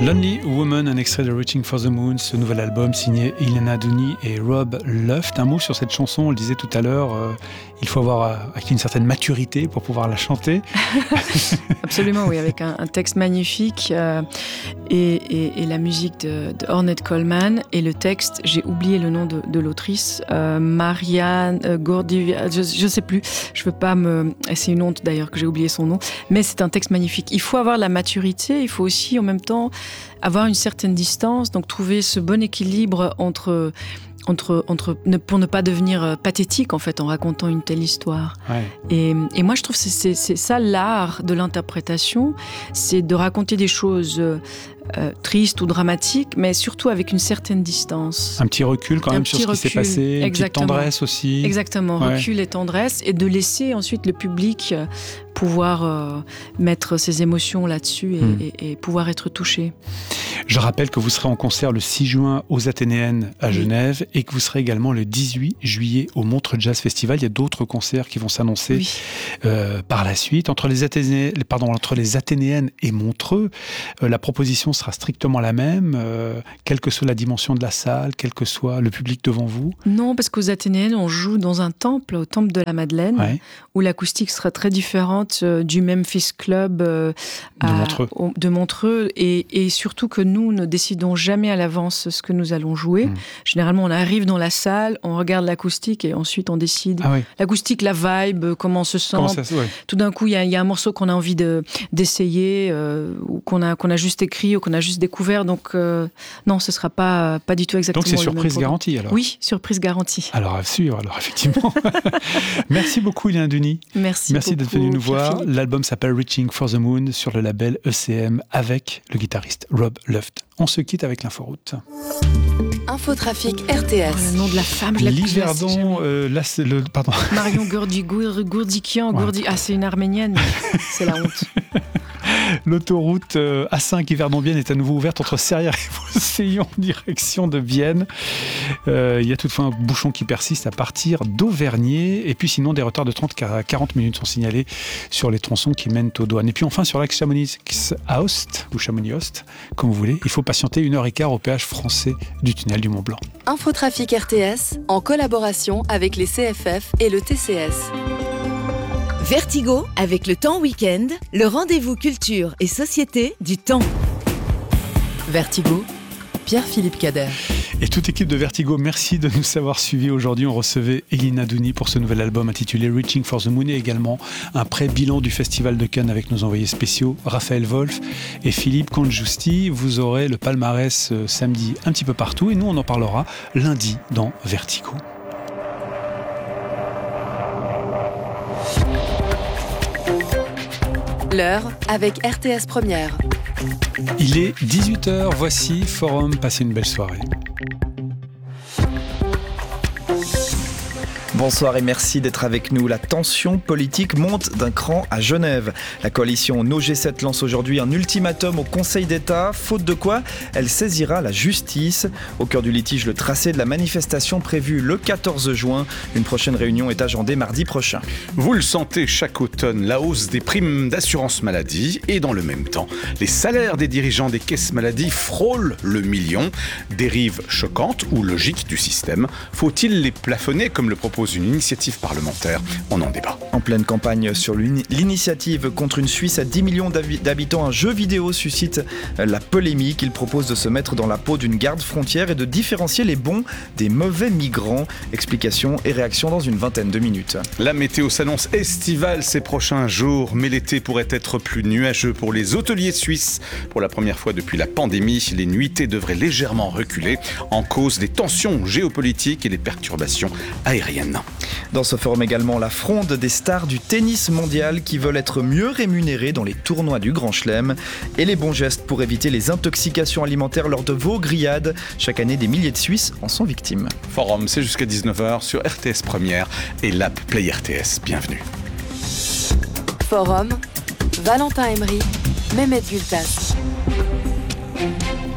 Lonely Woman, un extrait de Reaching for the Moon, ce nouvel album signé Elena Dooney et Rob Luft. Un mot sur cette chanson, on le disait tout à l'heure, il faut avoir acquis une certaine maturité pour pouvoir la chanter. Absolument, oui, avec un texte magnifique et la musique de Ornette Coleman. Et le texte, j'ai oublié le nom de l'autrice, Marianne Gurdjieff, je ne sais plus, je veux pas c'est une honte d'ailleurs que j'ai oublié son nom, mais c'est un texte magnifique. Il faut avoir la maturité, il faut aussi en même temps avoir une certaine distance, donc trouver ce bon équilibre entre pour ne pas devenir pathétique en fait en racontant une telle histoire. Ouais. Et moi je trouve que c'est ça l'art de l'interprétation, c'est de raconter des choses tristes ou dramatiques, mais surtout avec une certaine distance. Un petit recul quand même sur ce qui s'est passé, une petite tendresse aussi. Exactement, ouais. Recul et tendresse, et de laisser ensuite le public pouvoir mettre ses émotions là-dessus et pouvoir être touché. Je rappelle que vous serez en concert le 6 juin aux Athénéennes à Genève et que vous serez également le 18 juillet au Montreux Jazz Festival. Il y a d'autres concerts qui vont s'annoncer par la suite. Entre les Athénéennes et Montreux, la proposition sera strictement la même, quelle que soit la dimension de la salle, quel que soit le public devant vous. Non, parce qu'aux Athénéennes, on joue dans un temple, au temple de la Madeleine, où l'acoustique sera très différente du Memphis Club de Montreux. Et surtout que nous ne décidons jamais à l'avance ce que nous allons jouer. Généralement, on arrive dans la salle, on regarde l'acoustique et ensuite on décide. L'acoustique, la vibe, comment on se sent. Tout d'un coup, il y a un morceau qu'on a envie d'essayer, ou qu'on a juste écrit, ou qu'on a juste découvert. Donc, non, ce ne sera pas du tout exactement le même. Donc, c'est surprise garantie, alors? Oui, surprise garantie. Alors, effectivement. Merci beaucoup, Elena Dooney. Merci d'être venu nous voir. Philippe. L'album s'appelle Reaching for the Moon sur le label ECM avec le guitariste Rob Luft. On se quitte avec l'inforoute. Infotrafic RTS. Le nom de la femme, je l'ai Liverdon, là c'est le... Pardon. Marion Gourdikian. C'est une arménienne. C'est la honte. L'autoroute A5 Yverdon-Bienne est à nouveau ouverte entre Serrières et Vaucillon, direction de Bienne. Il y a toutefois un bouchon qui persiste à partir d'Auvergnat. Et puis sinon, des retards de 30 à 40 minutes sont signalés sur les tronçons qui mènent aux douanes. Et puis enfin, sur l'axe Chamonix-Aoste, ou Chamonix-Aoste, comme vous voulez, il faut patienter 1h15 au péage français du tunnel du Mont-Blanc. Infotrafic RTS, en collaboration avec les CFF et le TCS. Vertigo, avec le Temps Week-end, le rendez-vous culture et société du Temps. Vertigo, Pierre-Philippe Cader. Et toute équipe de Vertigo, merci de nous avoir suivis. Aujourd'hui, on recevait Elena Dooney pour ce nouvel album intitulé Reaching for the Moon et également un pré-bilan du Festival de Cannes avec nos envoyés spéciaux Raphaël Wolf et Philippe Congiusti. Vous aurez le palmarès samedi un petit peu partout et nous, on en parlera lundi dans Vertigo. L'heure avec RTS Première. Il est 18h, voici Forum, passez une belle soirée. Bonsoir et merci d'être avec nous. La tension politique monte d'un cran à Genève. La coalition No G7 lance aujourd'hui un ultimatum au Conseil d'État, faute de quoi elle saisira la justice. Au cœur du litige, le tracé de la manifestation prévue le 14 juin. Une prochaine réunion est agendée mardi prochain. Vous le sentez chaque automne, la hausse des primes d'assurance maladie et dans le même temps, les salaires des dirigeants des caisses maladie frôlent le million. Dérive choquante ou logique du système. Faut-il les plafonner comme le propose une initiative parlementaire? On en débat. En pleine campagne sur l'initiative contre une Suisse à 10 millions d'habitants, un jeu vidéo suscite la polémique. Il propose de se mettre dans la peau d'une garde frontière et de différencier les bons des mauvais migrants. Explications et réactions dans une vingtaine de minutes. La météo s'annonce estivale ces prochains jours, mais l'été pourrait être plus nuageux pour les hôteliers suisses. Pour la première fois depuis la pandémie, les nuitées devraient légèrement reculer en cause des tensions géopolitiques et des perturbations aériennes. Dans ce forum également, la fronde des stars du tennis mondial qui veulent être mieux rémunérées dans les tournois du Grand Chelem et les bons gestes pour éviter les intoxications alimentaires lors de vos grillades. Chaque année, des milliers de Suisses en sont victimes. Forum, c'est jusqu'à 19h sur RTS Première et l'app Play RTS. Bienvenue. Forum, Valentin Emery, Mehmet Gültas.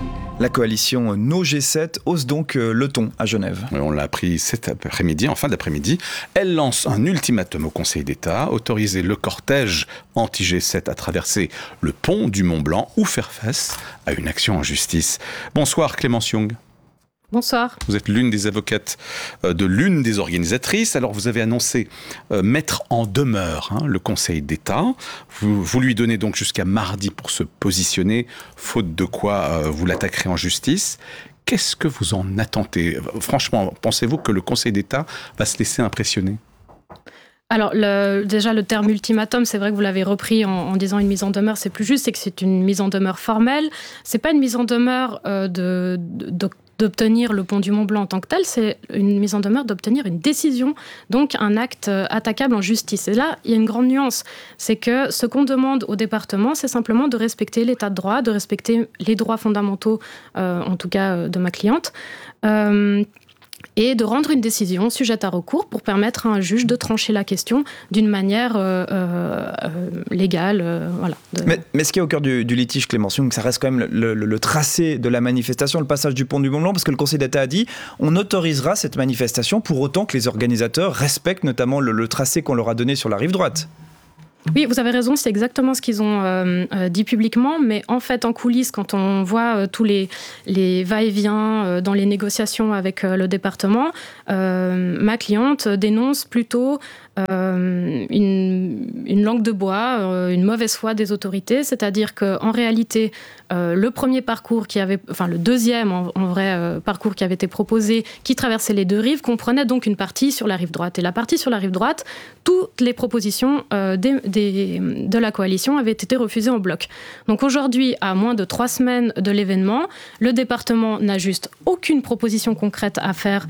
La coalition No G7 hausse donc le ton à Genève. On l'a appris cet après-midi, en fin d'après-midi. Elle lance un ultimatum au Conseil d'État, autoriser le cortège anti-G7 à traverser le pont du Mont-Blanc ou faire face à une action en justice. Bonsoir Clémence Young. Bonsoir. Vous êtes l'une des avocates de l'une des organisatrices. Alors vous avez annoncé mettre en demeure le Conseil d'État. Vous lui donnez donc jusqu'à mardi pour se positionner, faute de quoi vous l'attaquerez en justice. Qu'est-ce que vous en attendez ? Franchement, pensez-vous que le Conseil d'État va se laisser impressionner ? Alors, déjà, le terme ultimatum, c'est vrai que vous l'avez repris en disant une mise en demeure, c'est plus juste, c'est que c'est une mise en demeure formelle. C'est pas une mise en demeure d'obtenir le pont du Mont-Blanc en tant que tel, c'est une mise en demeure d'obtenir une décision, donc un acte attaquable en justice. Et là, il y a une grande nuance, c'est que ce qu'on demande au département, c'est simplement de respecter l'état de droit, de respecter les droits fondamentaux, en tout cas de ma cliente, et de rendre une décision sujette à recours pour permettre à un juge de trancher la question d'une manière légale. Voilà. Mais ce qui est au cœur du litige, Clémence Young, ça reste quand même le tracé de la manifestation, le passage du pont du Mont-Blanc, parce que le Conseil d'État a dit on autorisera cette manifestation pour autant que les organisateurs respectent notamment le tracé qu'on leur a donné sur la rive droite. Oui, vous avez raison, c'est exactement ce qu'ils ont dit publiquement, mais en fait, en coulisses, quand on voit tous les va-et-vient dans les négociations avec le département, ma cliente dénonce plutôt une langue de bois, une mauvaise foi des autorités, c'est-à-dire qu'en réalité, le premier parcours le deuxième en vrai parcours qui avait été proposé, qui traversait les deux rives, comprenait donc une partie sur la rive droite. Et la partie sur la rive droite, toutes les propositions de la coalition avaient été refusées en bloc. Donc aujourd'hui, à moins de 3 semaines de l'événement, le département n'a juste aucune proposition concrète à faire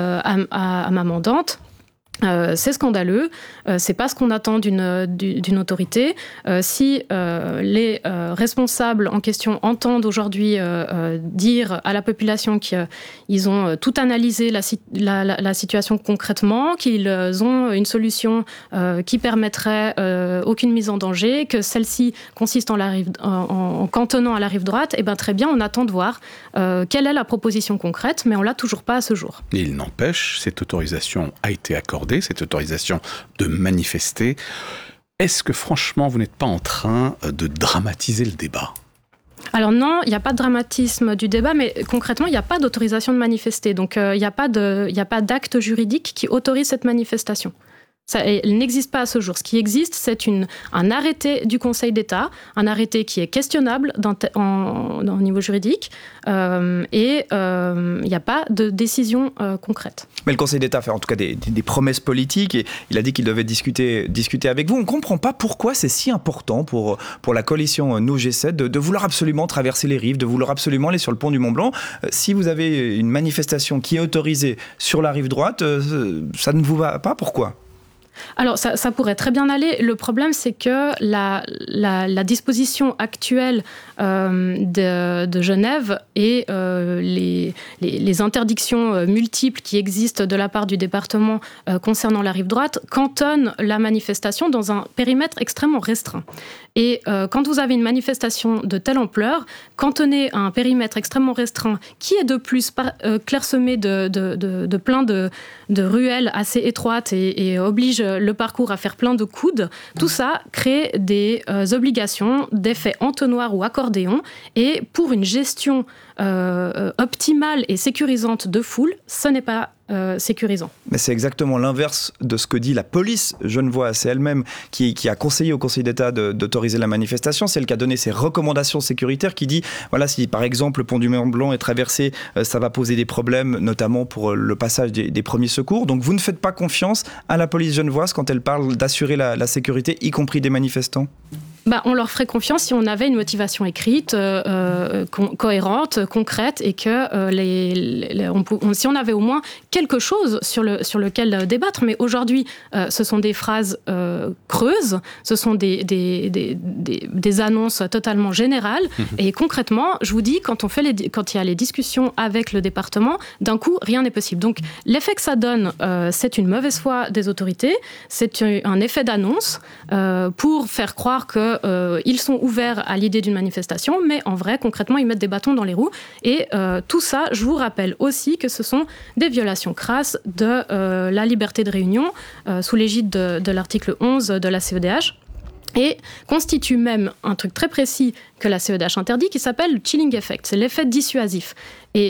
à ma mandante. C'est scandaleux, c'est pas ce qu'on attend d'une autorité. Si les responsables en question entendent aujourd'hui dire à la population qu'ils ont tout analysé la situation concrètement, qu'ils ont une solution qui permettrait aucune mise en danger, que celle-ci consiste en cantonnant à la rive droite, et bien très bien, on attend de voir quelle est la proposition concrète, mais on l'a toujours pas à ce jour. Et il n'empêche, cette autorisation a été accordée, cette autorisation de manifester. Est-ce que franchement, vous n'êtes pas en train de dramatiser le débat ? Alors non, il n'y a pas de dramatisme du débat, mais concrètement, il n'y a pas d'autorisation de manifester. Donc il n'y a pas d'acte juridique qui autorise cette manifestation. Elle n'existe pas à ce jour. Ce qui existe, c'est un arrêté du Conseil d'État, un arrêté qui est questionnable au niveau juridique, et il n'y a pas de décision concrète. Mais le Conseil d'État fait en tout cas des promesses politiques, et il a dit qu'il devait discuter avec vous. On ne comprend pas pourquoi c'est si important pour la coalition No G7 de vouloir absolument traverser les rives, de vouloir absolument aller sur le pont du Mont-Blanc. Si vous avez une manifestation qui est autorisée sur la rive droite, ça ne vous va pas, pourquoi ? Alors, ça pourrait très bien aller. Le problème, c'est que la disposition actuelle de Genève et les interdictions multiples qui existent de la part du département concernant la rive droite cantonnent la manifestation dans un périmètre extrêmement restreint. Et quand vous avez une manifestation de telle ampleur, cantonnée à un périmètre extrêmement restreint, qui est de plus clairsemé de plein de ruelles assez étroites et oblige le parcours à faire plein de coudes, tout ça crée des obligations d'effet entonnoir ou accordéon. Et pour une gestion optimale et sécurisante de foule, ce n'est pas sécurisant. Mais c'est exactement l'inverse de ce que dit la police genevoise. C'est elle-même qui a conseillé au Conseil d'État d'autoriser la manifestation. C'est elle qui a donné ses recommandations sécuritaires, qui dit, voilà, si par exemple le pont du Mont-Blanc est traversé, ça va poser des problèmes, notamment pour le passage des premiers secours. Donc vous ne faites pas confiance à la police genevoise quand elle parle d'assurer la sécurité, y compris des manifestants ? On leur ferait confiance si on avait une motivation écrite, cohérente, concrète, et que si on avait au moins quelque chose sur lequel débattre. Mais aujourd'hui, ce sont des phrases creuses, ce sont des annonces totalement générales. Et concrètement, je vous dis, quand il y a les discussions avec le département, d'un coup, rien n'est possible. Donc, l'effet que ça donne, c'est une mauvaise foi des autorités, c'est un effet d'annonce pour faire croire qu'ils sont ouverts à l'idée d'une manifestation, mais en vrai, concrètement, ils mettent des bâtons dans les roues. Et tout ça, je vous rappelle aussi que ce sont des violations crasses de la liberté de réunion sous l'égide de l'article 11 de la CEDH. Et constitue même un truc très précis que la CEDH interdit, qui s'appelle le chilling effect, c'est l'effet dissuasif. Et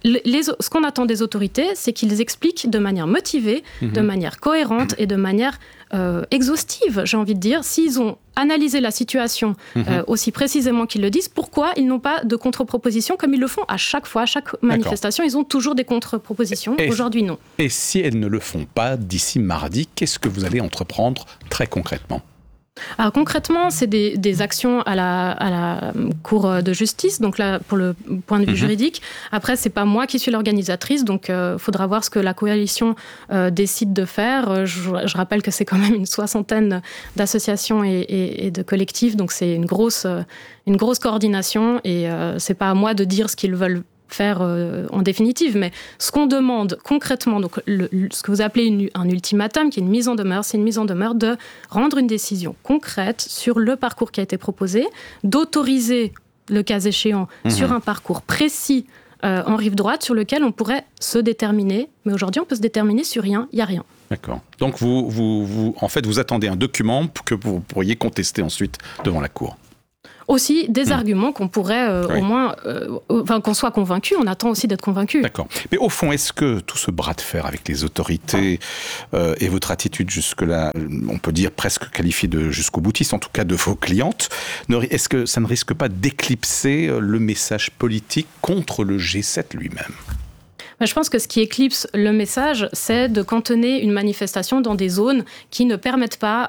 ce qu'on attend des autorités, c'est qu'ils expliquent de manière motivée, de manière cohérente et de manière exhaustive, j'ai envie de dire, s'ils ont analysé la situation aussi précisément qu'ils le disent, pourquoi ils n'ont pas de contre-propositions comme ils le font à chaque fois, à chaque manifestation, ils ont toujours des contre-propositions, aujourd'hui non. Et si elles ne le font pas d'ici mardi, qu'est-ce que vous allez entreprendre très concrètement ? Alors concrètement, c'est des actions à la Cour de justice, donc là pour le point de vue juridique. Après, c'est pas moi qui suis l'organisatrice, donc faudra voir ce que la coalition décide de faire. Je rappelle que c'est quand même une 60aine d'associations et de collectifs, donc c'est une grosse coordination et c'est pas à moi de dire ce qu'ils veulent faire en définitive, mais ce qu'on demande concrètement, donc ce que vous appelez un ultimatum, qui est une mise en demeure, c'est une mise en demeure de rendre une décision concrète sur le parcours qui a été proposé, d'autoriser, le cas échéant, sur un parcours précis en rive droite sur lequel on pourrait se déterminer, mais aujourd'hui on peut se déterminer sur rien, il n'y a rien. D'accord. Donc vous attendez un document que vous pourriez contester ensuite devant la Cour. Aussi des arguments qu'on pourrait au moins, qu'on soit convaincu, on attend aussi d'être convaincu. D'accord. Mais au fond, est-ce que tout ce bras de fer avec les autorités et votre attitude jusque-là, on peut dire presque qualifiée de jusqu'au boutiste, en tout cas de vos clientes, est-ce que ça ne risque pas d'éclipser le message politique contre le G7 lui-même ? Je pense que ce qui éclipse le message, c'est de cantonner une manifestation dans des zones qui ne permettent pas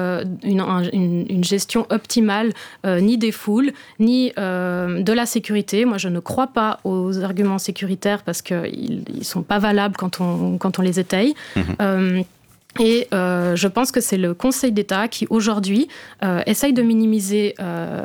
une gestion optimale ni des foules, ni de la sécurité. Moi, je ne crois pas aux arguments sécuritaires parce qu'ils ne sont pas valables quand on les étaye. Et je pense que c'est le Conseil d'État qui, aujourd'hui, essaye de minimiser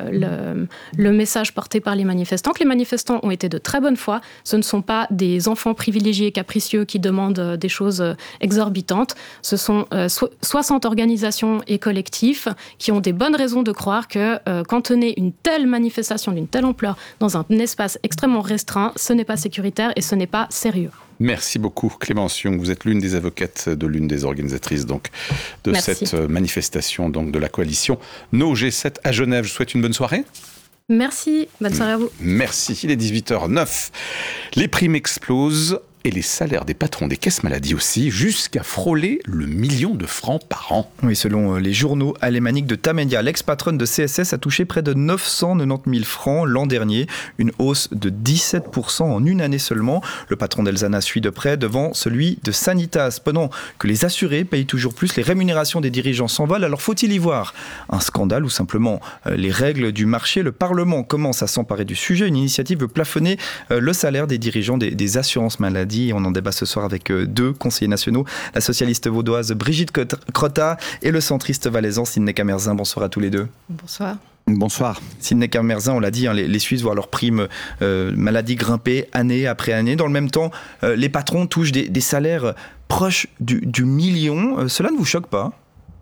le message porté par les manifestants, que les manifestants ont été de très bonne foi. Ce ne sont pas des enfants privilégiés et capricieux qui demandent des choses exorbitantes. Ce sont 60 organisations et collectifs qui ont des bonnes raisons de croire que cantonner une telle manifestation d'une telle ampleur dans un espace extrêmement restreint, ce n'est pas sécuritaire et ce n'est pas sérieux. Merci beaucoup Clémence Young, vous êtes l'une des avocates de l'une des organisatrices donc, de cette manifestation donc, de la coalition No G7 à Genève. Je vous souhaite une bonne soirée. Merci, bonne soirée à vous. Merci, il est 18h09. Les primes explosent et les salaires des patrons des caisses maladie aussi, jusqu'à frôler le 1 million de francs par an. Oui, selon les journaux alémaniques de Tamedia, l'ex-patronne de CSS a touché près de 990 000 francs l'an dernier, une hausse de 17% en une année seulement. Le patron d'Elzana suit de près devant celui de Sanitas. Pendant que les assurés payent toujours plus, les rémunérations des dirigeants s'envolent. Alors faut-il y voir un scandale ou simplement les règles du marché ? Le Parlement commence à s'emparer du sujet. Une initiative veut plafonner le salaire des dirigeants des assurances maladie. On en débat ce soir avec deux conseillers nationaux, la socialiste vaudoise Brigitte Crotta et le centriste valaisan Sidney Camerzin. Bonsoir à tous les deux. Bonsoir. Bonsoir. Sidney Camerzin, on l'a dit, les Suisses voient leurs primes maladie grimper année après année. Dans le même temps, les patrons touchent des salaires proches du million. Cela ne vous choque pas ?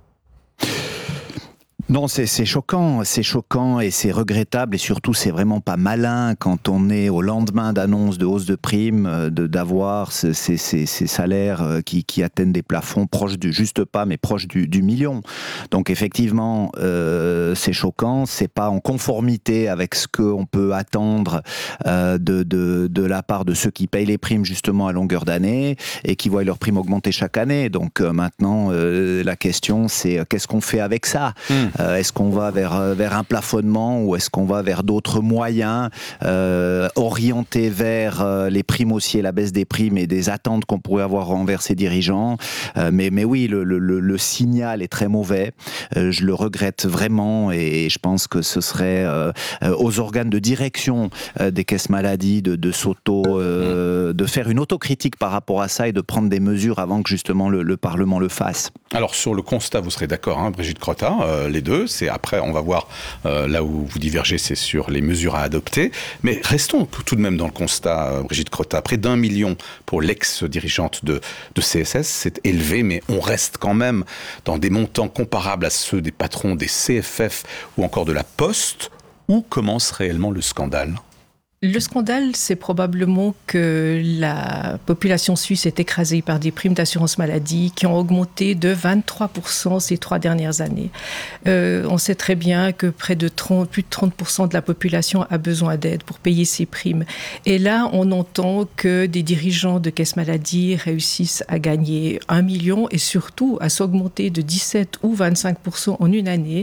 Non, c'est choquant et c'est regrettable et surtout c'est vraiment pas malin quand on est au lendemain d'annonce de hausse de primes d'avoir ces salaires qui atteignent des plafonds proches du million. Donc effectivement, c'est choquant, c'est pas en conformité avec ce qu'on peut attendre de la part de ceux qui payent les primes justement à longueur d'année et qui voient leurs primes augmenter chaque année. Donc maintenant, la question c'est qu'est-ce qu'on fait avec ça ? Est-ce qu'on va vers un plafonnement ou est-ce qu'on va vers d'autres moyens orientés vers les primes aussi et la baisse des primes et des attentes qu'on pourrait avoir envers ces dirigeants. Mais oui, le signal est très mauvais. Je le regrette vraiment et je pense que ce serait aux organes de direction des caisses maladie de de faire une autocritique par rapport à ça et de prendre des mesures avant que justement le Parlement le fasse. Alors sur le constat, vous serez d'accord, hein, Brigitte Crotta, les deux. C'est après, on va voir là où vous divergez, c'est sur les mesures à adopter. Mais restons tout de même dans le constat, Brigitte Crotta. Près d'1 million pour l'ex-dirigeante de CSS, c'est élevé, mais on reste quand même dans des montants comparables à ceux des patrons des CFF ou encore de la Poste. Où commence réellement le scandale ? Le scandale, c'est probablement que la population suisse est écrasée par des primes d'assurance maladie qui ont augmenté de 23% ces 3 dernières années. On sait très bien que plus de 30% de la population a besoin d'aide pour payer ces primes. Et là, on entend que des dirigeants de caisse maladie réussissent à gagner 1 million et surtout à s'augmenter de 17 ou 25% en une année.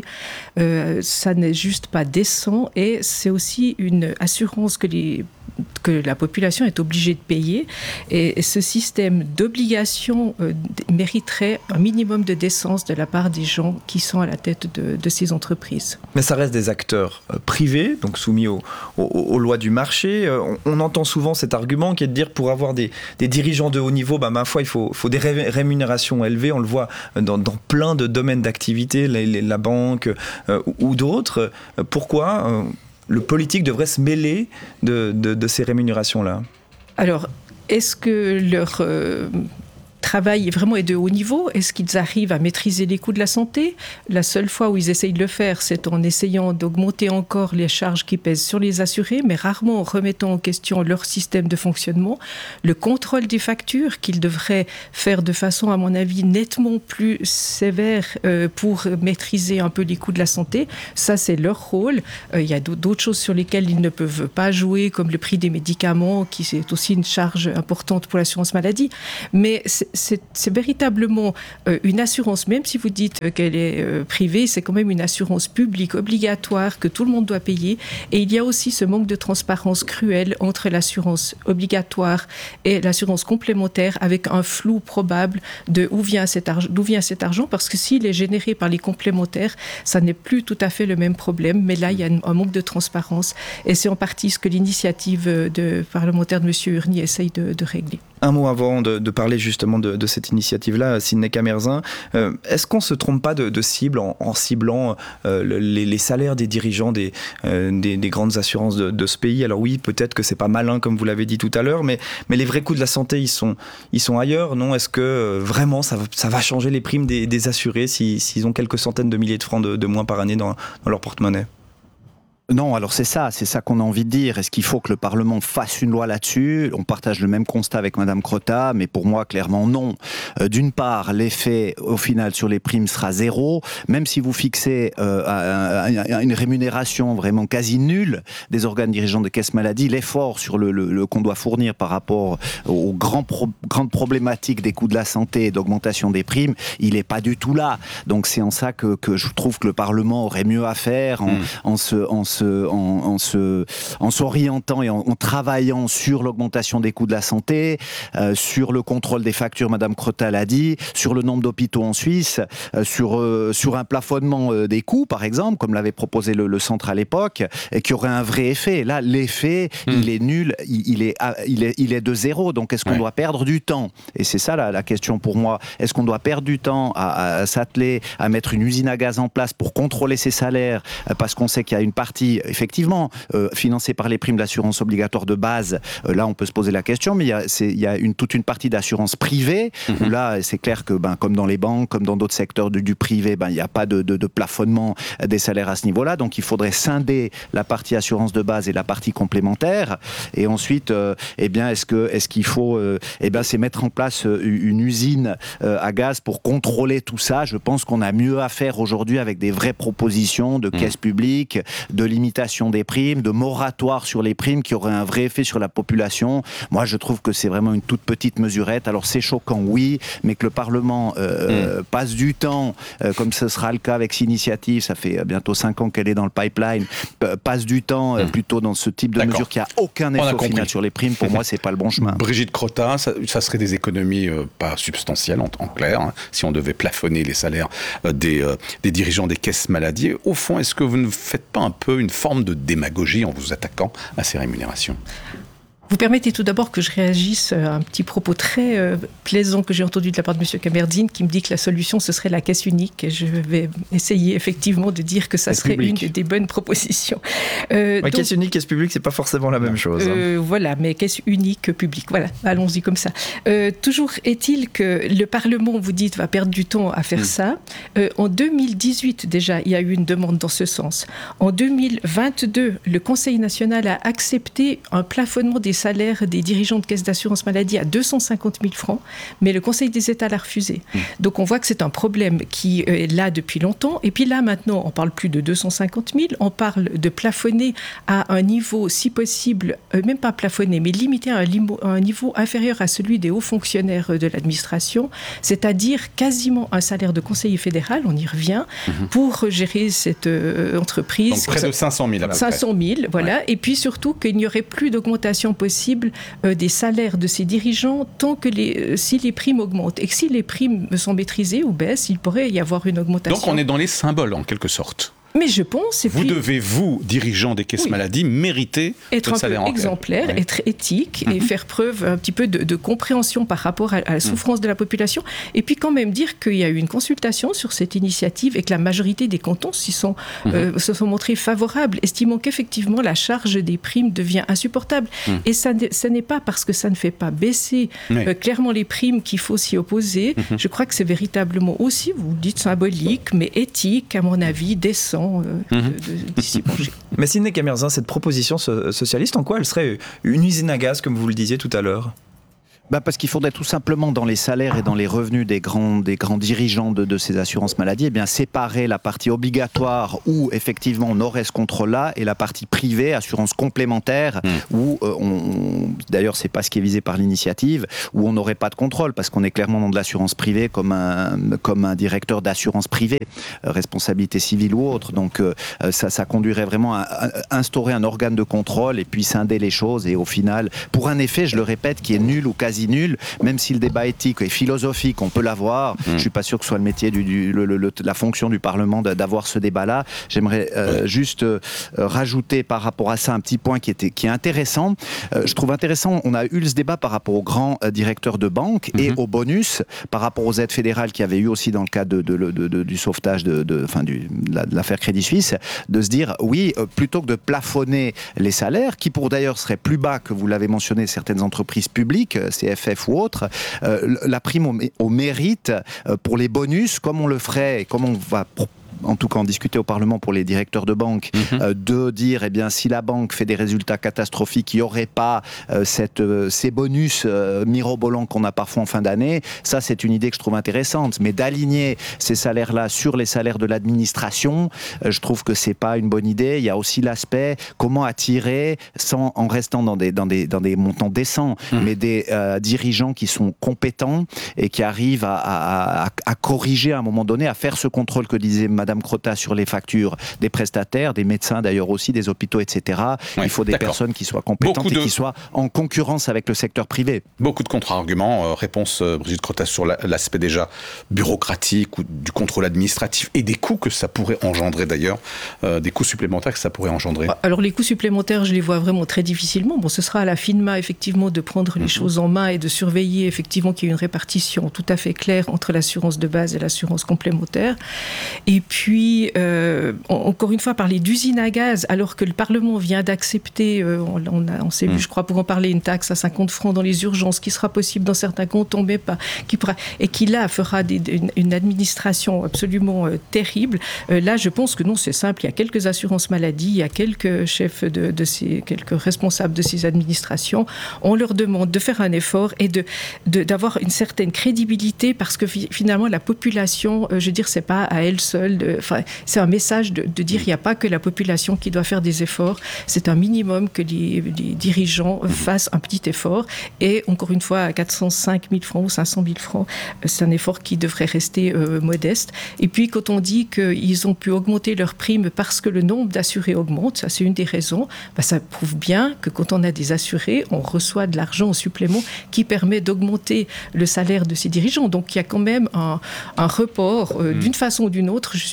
Ça n'est juste pas décent et c'est aussi une assurance que la population est obligée de payer. Et ce système d'obligation mériterait un minimum de décence de la part des gens qui sont à la tête de ces entreprises. Mais ça reste des acteurs privés, donc soumis aux lois du marché. On entend souvent cet argument qui est de dire pour avoir des dirigeants de haut niveau, ma foi, il faut des rémunérations élevées. On le voit dans plein de domaines d'activité, la banque ou d'autres. Pourquoi le politique devrait se mêler de ces rémunérations-là ? Alors, est-ce que leur travail vraiment est de haut niveau ? Est-ce qu'ils arrivent à maîtriser les coûts de la santé ? La seule fois où ils essayent de le faire, c'est en essayant d'augmenter encore les charges qui pèsent sur les assurés, mais rarement en remettant en question leur système de fonctionnement. Le contrôle des factures, qu'ils devraient faire de façon, à mon avis, nettement plus sévère pour maîtriser un peu les coûts de la santé. Ça, c'est leur rôle. Il y a d'autres choses sur lesquelles ils ne peuvent pas jouer, comme le prix des médicaments, qui est aussi une charge importante pour l'assurance maladie. Mais c'est véritablement une assurance, même si vous dites qu'elle est privée, c'est quand même une assurance publique obligatoire que tout le monde doit payer. Et il y a aussi ce manque de transparence cruel entre l'assurance obligatoire et l'assurance complémentaire, avec un flou probable de d'où vient cet argent, parce que s'il est généré par les complémentaires, ça n'est plus tout à fait le même problème. Mais là, il y a un manque de transparence. Et c'est en partie ce que l'initiative parlementaire de M. Urny essaye de régler. Un mot avant de parler justement de cette initiative-là, Sidney Camerzin. Est-ce qu'on ne se trompe pas de cible en ciblant les salaires des dirigeants des grandes assurances de ce pays ? Alors oui, peut-être que c'est pas malin comme vous l'avez dit tout à l'heure, mais les vrais coûts de la santé, ils sont ailleurs, non ? Est-ce que vraiment ça va changer les primes des assurés s'ils ont quelques centaines de milliers de francs de moins par année dans leur porte-monnaie ? Non, alors c'est ça qu'on a envie de dire. Est-ce qu'il faut que le Parlement fasse une loi là-dessus ? On partage le même constat avec Madame Crotta, mais pour moi, clairement, non. D'une part, l'effet, au final, sur les primes sera zéro. Même si vous fixez une rémunération vraiment quasi nulle des organes dirigeants de caisse maladie, l'effort sur le qu'on doit fournir par rapport aux grandes problématiques des coûts de la santé et d'augmentation des primes, il n'est pas du tout là. Donc c'est en ça que je trouve que le Parlement aurait mieux à faire en s'orientant et en travaillant sur l'augmentation des coûts de la santé, sur le contrôle des factures, Madame Crotta l'a dit, sur le nombre d'hôpitaux en Suisse, sur un plafonnement des coûts, par exemple, comme l'avait proposé le centre à l'époque, et qui aurait un vrai effet. Là, l'effet, il est nul, il est de zéro. Donc, est-ce qu'on doit perdre du temps ? Et c'est ça la question pour moi. Est-ce qu'on doit perdre du temps à s'atteler à mettre une usine à gaz en place pour contrôler ses salaires, parce qu'on sait qu'il y a une partie effectivement financée par les primes d'assurance obligatoire de base, là on peut se poser la question, mais il y a toute une partie d'assurance privée, où là c'est clair que comme dans les banques, comme dans d'autres secteurs du privé, il n'y a pas de plafonnement des salaires à ce niveau-là, donc il faudrait scinder la partie assurance de base et la partie complémentaire, et ensuite est-ce qu'il faut c'est mettre en place une usine à gaz pour contrôler tout ça. Je pense qu'on a mieux à faire aujourd'hui avec des vraies propositions de caisse publique, de limitation des primes, de moratoire sur les primes qui auraient un vrai effet sur la population. Moi, je trouve que c'est vraiment une toute petite mesurette. Alors, c'est choquant, oui, mais que le Parlement passe du temps, comme ce sera le cas avec cette initiative, ça fait bientôt 5 ans qu'elle est dans le pipeline, passe du temps plutôt dans ce type de mesure qui n'a aucun effet au final sur les primes. Pour moi, c'est pas le bon chemin. Brigitte Crotta, ça serait des économies pas substantielles en clair, si on devait plafonner les salaires des dirigeants des caisses maladie. Au fond, est-ce que vous ne faites pas un peu une forme de démagogie en vous attaquant à ces rémunérations ? Vous permettez tout d'abord que je réagisse à un petit propos très plaisant que j'ai entendu de la part de M. Kamerdine, qui me dit que la solution, ce serait la caisse unique. Et je vais essayer effectivement de dire que ça serait une des bonnes propositions. Caisse unique, caisse publique, c'est pas forcément la même chose. Voilà, mais caisse unique publique. Voilà, allons-y comme ça. Toujours est-il que le Parlement, vous dites, va perdre du temps à faire ça. En 2018, déjà, il y a eu une demande dans ce sens. En 2022, le Conseil national a accepté un plafonnement des salaires des dirigeants de caisses d'assurance maladie à 250 000 francs, mais le Conseil des États l'a refusé. Donc on voit que c'est un problème qui est là depuis longtemps. Et puis là, maintenant, on ne parle plus de 250 000, on parle de plafonner à un niveau, si possible, même pas plafonner, mais limiter à un niveau inférieur à celui des hauts fonctionnaires de l'administration, c'est-à-dire quasiment un salaire de conseiller fédéral, on y revient, pour gérer cette entreprise. Donc près de 500 000 à peu près. 500 000, voilà. Ouais. Et puis surtout qu'il n'y aurait plus d'augmentation possible des salaires de ces dirigeants tant que si les primes augmentent. Et que si les primes sont maîtrisées ou baissent, il pourrait y avoir une augmentation. Donc on est dans les symboles en quelque sorte. Mais je pense... Vous devez, vous, dirigeant des caisses maladie, mériter être le salaire un peu exemplaire, être éthique et faire preuve un petit peu de compréhension par rapport à la souffrance de la population. Et puis quand même dire qu'il y a eu une consultation sur cette initiative et que la majorité des cantons se sont montrés favorables, estimant qu'effectivement la charge des primes devient insupportable. Et ça n'est pas parce que ça ne fait pas baisser clairement les primes qu'il faut s'y opposer. Je crois que c'est véritablement aussi, vous dites symbolique, mais éthique, à mon avis, décent. D'ici manger. Mais Sidney Camerzin, cette proposition socialiste, en quoi elle serait une usine à gaz, comme vous le disiez tout à l'heure ? Parce qu'il faudrait tout simplement, dans les salaires et dans les revenus des grands dirigeants de ces assurances maladie, séparer la partie obligatoire où effectivement on aurait ce contrôle-là et la partie privée, assurance complémentaire, où d'ailleurs c'est pas ce qui est visé par l'initiative, où on n'aurait pas de contrôle parce qu'on est clairement dans de l'assurance privée comme un directeur d'assurance privée, responsabilité civile ou autre. Donc ça conduirait vraiment à instaurer un organe de contrôle et puis scinder les choses et au final, pour un effet, je le répète, qui est nul ou quasi nul, même si le débat éthique et philosophique, on peut l'avoir. Je ne suis pas sûr que ce soit le métier, la fonction du Parlement d'avoir ce débat-là. J'aimerais juste rajouter par rapport à ça un petit point qui est intéressant. Je trouve intéressant, on a eu ce débat par rapport aux grands directeurs de banque et aux bonus, par rapport aux aides fédérales qu'il y avait eu aussi dans le cadre du sauvetage de l'affaire Crédit Suisse, de se dire, oui, plutôt que de plafonner les salaires, qui pour d'ailleurs seraient plus bas que vous l'avez mentionné, certaines entreprises publiques, CFF ou autres, la prime au mérite pour les bonus, comme on le ferait et comme on va en tout cas en discuter au Parlement pour les directeurs de banque, de dire, si la banque fait des résultats catastrophiques, il n'y aurait pas ces bonus mirobolants qu'on a parfois en fin d'année. Ça, c'est une idée que je trouve intéressante. Mais d'aligner ces salaires-là sur les salaires de l'administration, je trouve que c'est pas une bonne idée. Il y a aussi l'aspect comment attirer, en restant dans des montants décents, mais des dirigeants qui sont compétents et qui arrivent à corriger à un moment donné, à faire ce contrôle que disait Madame Crotta sur les factures des prestataires, des médecins d'ailleurs aussi, des hôpitaux, etc. Il faut des personnes qui soient compétentes et qui soient en concurrence avec le secteur privé. Beaucoup de contre-arguments. Réponse Brigitte Crotta sur l'aspect déjà bureaucratique ou du contrôle administratif et des coûts que ça pourrait engendrer d'ailleurs, des coûts supplémentaires que ça pourrait engendrer. Alors les coûts supplémentaires, je les vois vraiment très difficilement. Ce sera à la FINMA effectivement de prendre les choses en main et de surveiller effectivement qu'il y ait une répartition tout à fait claire entre l'assurance de base et l'assurance complémentaire. Et puis, encore une fois, parler d'usine à gaz, alors que le Parlement vient d'accepter, on s'est vu, je crois, pour en parler, une taxe à 50 francs dans les urgences, qui sera possible dans certains cantons, mais pas, et qui là fera une administration absolument terrible. Là, je pense que non, c'est simple, il y a quelques assurances maladie, il y a quelques chefs quelques responsables de ces administrations, on leur demande de faire un effort et d'avoir une certaine crédibilité, parce que finalement, la population, je veux dire, c'est pas à elle seule, c'est un message de dire il n'y a pas que la population qui doit faire des efforts, c'est un minimum que les dirigeants fassent un petit effort, et encore une fois à 405 000 francs ou 500 000 francs, c'est un effort qui devrait rester modeste. Et puis quand on dit qu'ils ont pu augmenter leurs primes parce que le nombre d'assurés augmente, ça c'est une des raisons, ça prouve bien que quand on a des assurés, on reçoit de l'argent en supplément qui permet d'augmenter le salaire de ces dirigeants. Donc il y a quand même un report d'une façon ou d'une autre. Je suis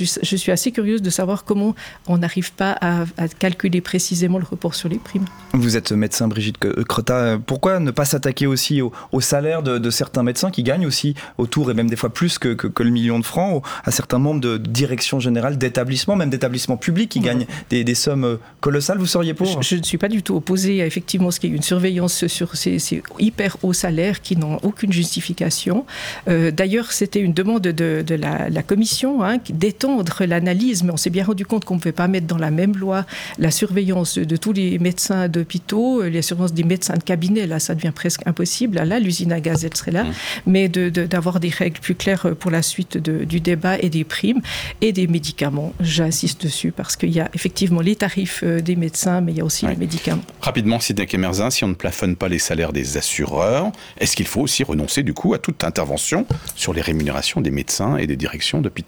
je suis assez curieuse de savoir comment on n'arrive pas à calculer précisément le report sur les primes. Vous êtes médecin, Brigitte Crotat. Pourquoi ne pas s'attaquer aussi au salaire de certains médecins qui gagnent aussi autour et même des fois plus que le million de francs, à certains membres de direction générale d'établissements, même d'établissements publics qui gagnent des sommes colossales? Vous seriez pour? Je ne suis pas du tout opposée à effectivement ce qui est une surveillance sur ces hyper hauts salaires qui n'ont aucune justification. D'ailleurs, c'était une demande de la commission d'étendre l'analyse, mais on s'est bien rendu compte qu'on ne pouvait pas mettre dans la même loi la surveillance de tous les médecins d'hôpitaux, la surveillance des médecins de cabinet. Là, ça devient presque impossible. Là, l'usine à gaz, elle serait là. Mais d'avoir des règles plus claires pour la suite du débat et des primes et des médicaments. J'insiste dessus parce qu'il y a effectivement les tarifs des médecins, mais il y a aussi les médicaments. Rapidement, Sidney Kemerzin, si on ne plafonne pas les salaires des assureurs, est-ce qu'il faut aussi renoncer du coup à toute intervention sur les rémunérations des médecins et des directions d'hôpitaux ?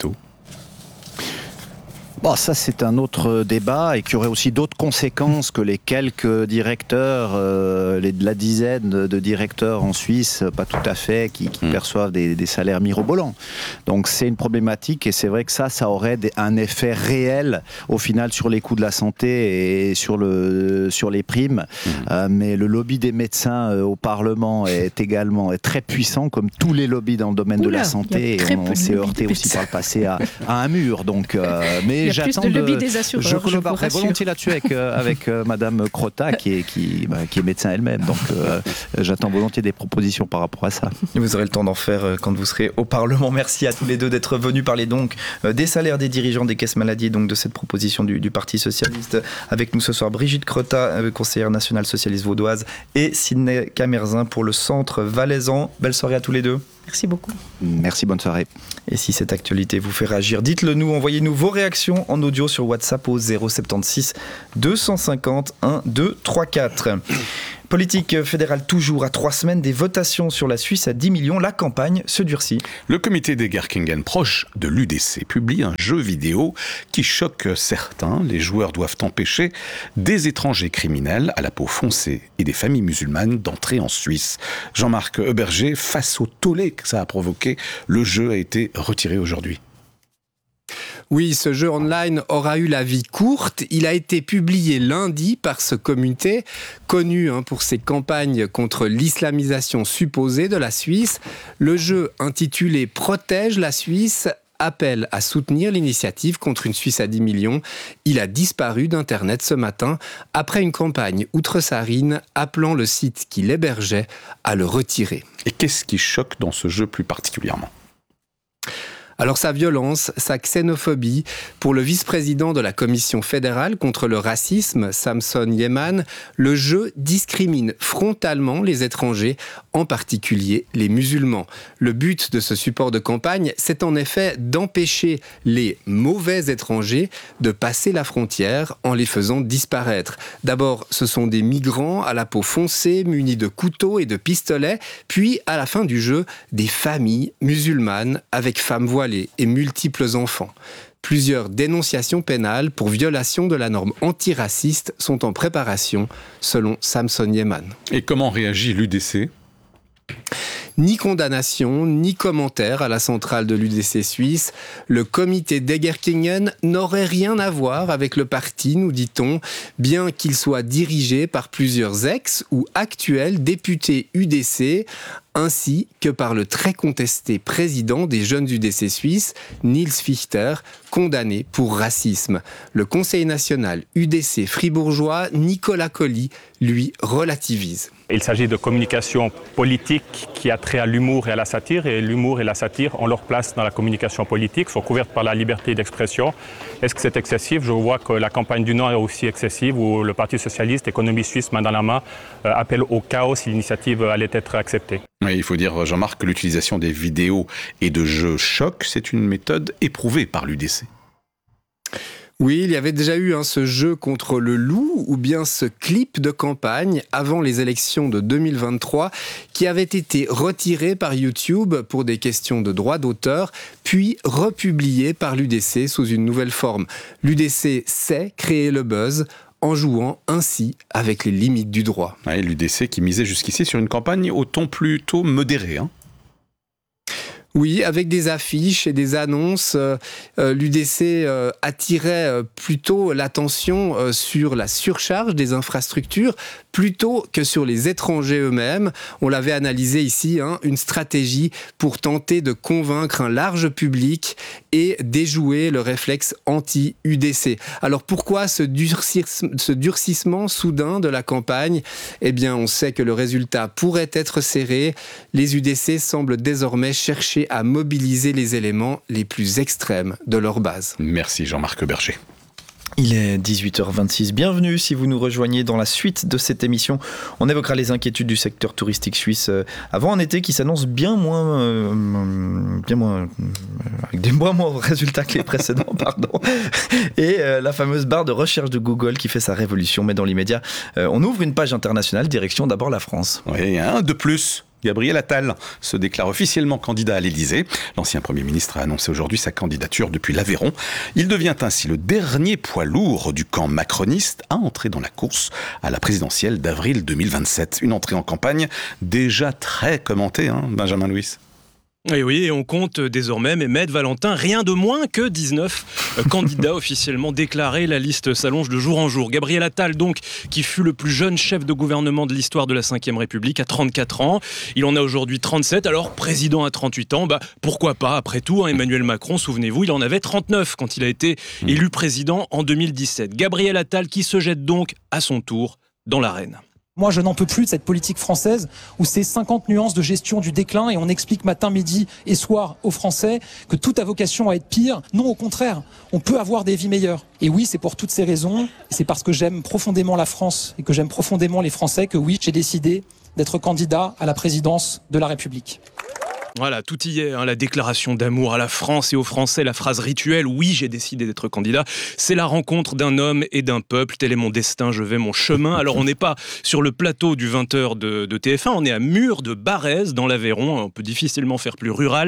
Bon, ça c'est un autre débat et qui aurait aussi d'autres conséquences que les quelques directeurs, la dizaine de directeurs en Suisse, pas tout à fait, qui perçoivent des salaires mirobolants. Donc c'est une problématique et c'est vrai que ça aurait un effet réel au final sur les coûts de la santé et sur les primes. Mais le lobby des médecins au Parlement est également très puissant, comme tous les lobbies dans le domaine de la santé. Et on s'est heurté aussi par le passé à un mur. Donc, mais plus de lobby des assureurs. Je collaborerai volontiers là-dessus avec Madame Crotat, qui est médecin elle-même. Donc, j'attends volontiers des propositions par rapport à ça. Et vous aurez le temps d'en faire quand vous serez au Parlement. Merci à tous les deux d'être venus parler donc des salaires des dirigeants des caisses maladie, donc de cette proposition du Parti socialiste. Avec nous ce soir, Brigitte Crotat, conseillère nationale socialiste vaudoise, et Sidney Kemerzin pour le Centre Valaisan. Belle soirée à tous les deux. Merci beaucoup. Merci, bonne soirée. Et si cette actualité vous fait réagir, dites-le nous, envoyez-nous vos réactions en audio sur WhatsApp au 076 250 1234. Politique fédérale toujours à 3 semaines des votations sur la Suisse à 10 millions, la campagne se durcit. Le comité d'Egerkingen, proche de l'UDC, publie un jeu vidéo qui choque certains. Les joueurs doivent empêcher des étrangers criminels à la peau foncée et des familles musulmanes d'entrer en Suisse. Jean-Marc Heuberger, face au tollé que ça a provoqué, le jeu a été retiré aujourd'hui. Oui, ce jeu online aura eu la vie courte. Il a été publié lundi par ce comité, connu pour ses campagnes contre l'islamisation supposée de la Suisse. Le jeu intitulé « Protège la Suisse » appelle à soutenir l'initiative contre une Suisse à 10 millions. Il a disparu d'Internet ce matin après une campagne outre-Sarine appelant le site qui l'hébergeait à le retirer. Et qu'est-ce qui choque dans ce jeu plus particulièrement ? Alors sa violence, sa xénophobie, pour le vice-président de la Commission fédérale contre le racisme, Samson Yeman, le jeu discrimine frontalement les étrangers, en particulier les musulmans. Le but de ce support de campagne, c'est en effet d'empêcher les mauvais étrangers de passer la frontière en les faisant disparaître. D'abord, ce sont des migrants à la peau foncée, munis de couteaux et de pistolets, puis à la fin du jeu, des familles musulmanes avec femmes voilées et multiples enfants. Plusieurs dénonciations pénales pour violation de la norme antiraciste sont en préparation, selon Samson Yeman. Et comment réagit l'UDC ? Ni condamnation, ni commentaire à la centrale de l'UDC suisse. Le comité d'Egerkingen n'aurait rien à voir avec le parti, nous dit-on, bien qu'il soit dirigé par plusieurs ex- ou actuels députés UDC, ainsi que par le très contesté président des jeunes UDC suisses, Nils Fichter, condamné pour racisme. Le Conseil national UDC fribourgeois, Nicolas Colli, lui, relativise. Il s'agit de communication politique qui a trait à l'humour et à la satire, et l'humour et la satire ont leur place dans la communication politique, sont couvertes par la liberté d'expression. Est-ce que c'est excessif ? Je vois que la campagne du Nord est aussi excessive, où le Parti socialiste, économie suisse, main dans la main, appelle au chaos si l'initiative allait être acceptée. Oui, il faut dire, Jean-Marc, que l'utilisation des vidéos et de jeux choc, c'est une méthode éprouvée par l'UDC. Oui, il y avait déjà eu ce jeu contre le loup, ou bien ce clip de campagne avant les élections de 2023 qui avait été retiré par YouTube pour des questions de droit d'auteur, puis republié par l'UDC sous une nouvelle forme. L'UDC sait créer le buzz en jouant ainsi avec les limites du droit. Ouais, l'UDC qui misait jusqu'ici sur une campagne au ton plutôt modéré. Oui, avec des affiches et des annonces, l'UDC attirait plutôt l'attention sur la surcharge des infrastructures plutôt que sur les étrangers eux-mêmes. On l'avait analysé ici, une stratégie pour tenter de convaincre un large public et déjouer le réflexe anti-UDC. Alors pourquoi ce durcissement soudain de la campagne ? Eh bien, on sait que le résultat pourrait être serré. Les UDC semblent désormais chercher à mobiliser les éléments les plus extrêmes de leur base. Merci Jean-Marc Berger. Il est 18h26. Bienvenue si vous nous rejoignez dans la suite de cette émission. On évoquera les inquiétudes du secteur touristique suisse avant un été qui s'annonce bien moins avec des moins résultats que les précédents, pardon. Et la fameuse barre de recherche de Google qui fait sa révolution. Mais dans l'immédiat, on ouvre une page internationale, direction d'abord la France. Oui, de plus. Gabriel Attal se déclare officiellement candidat à l'Élysée. L'ancien Premier ministre a annoncé aujourd'hui sa candidature depuis l'Aveyron. Il devient ainsi le dernier poids lourd du camp macroniste à entrer dans la course à la présidentielle d'avril 2027. Une entrée en campagne déjà très commentée, Benjamin Louis. Et on compte désormais, Mehmet, Valentin, rien de moins que 19 candidats officiellement déclarés. La liste s'allonge de jour en jour. Gabriel Attal, donc, qui fut le plus jeune chef de gouvernement de l'histoire de la Ve République, à 34 ans. Il en a aujourd'hui 37, alors président à 38 ans, pourquoi pas, après tout, Emmanuel Macron, souvenez-vous, il en avait 39 quand il a été élu président en 2017. Gabriel Attal qui se jette donc à son tour dans l'arène. Moi, je n'en peux plus de cette politique française où c'est 50 nuances de gestion du déclin et on explique matin, midi et soir aux Français que tout a vocation à être pire. Non, au contraire, on peut avoir des vies meilleures. Et oui, c'est pour toutes ces raisons, c'est parce que j'aime profondément la France et que j'aime profondément les Français que oui, j'ai décidé d'être candidat à la présidence de la République. Voilà, tout y est, la déclaration d'amour à la France et aux Français, la phrase rituelle « Oui, j'ai décidé d'être candidat », c'est la rencontre d'un homme et d'un peuple. Tel est mon destin, je vais mon chemin. Alors on n'est pas sur le plateau du 20h de TF1, on est à Mur de Barrez, dans l'Aveyron. On peut difficilement faire plus rural,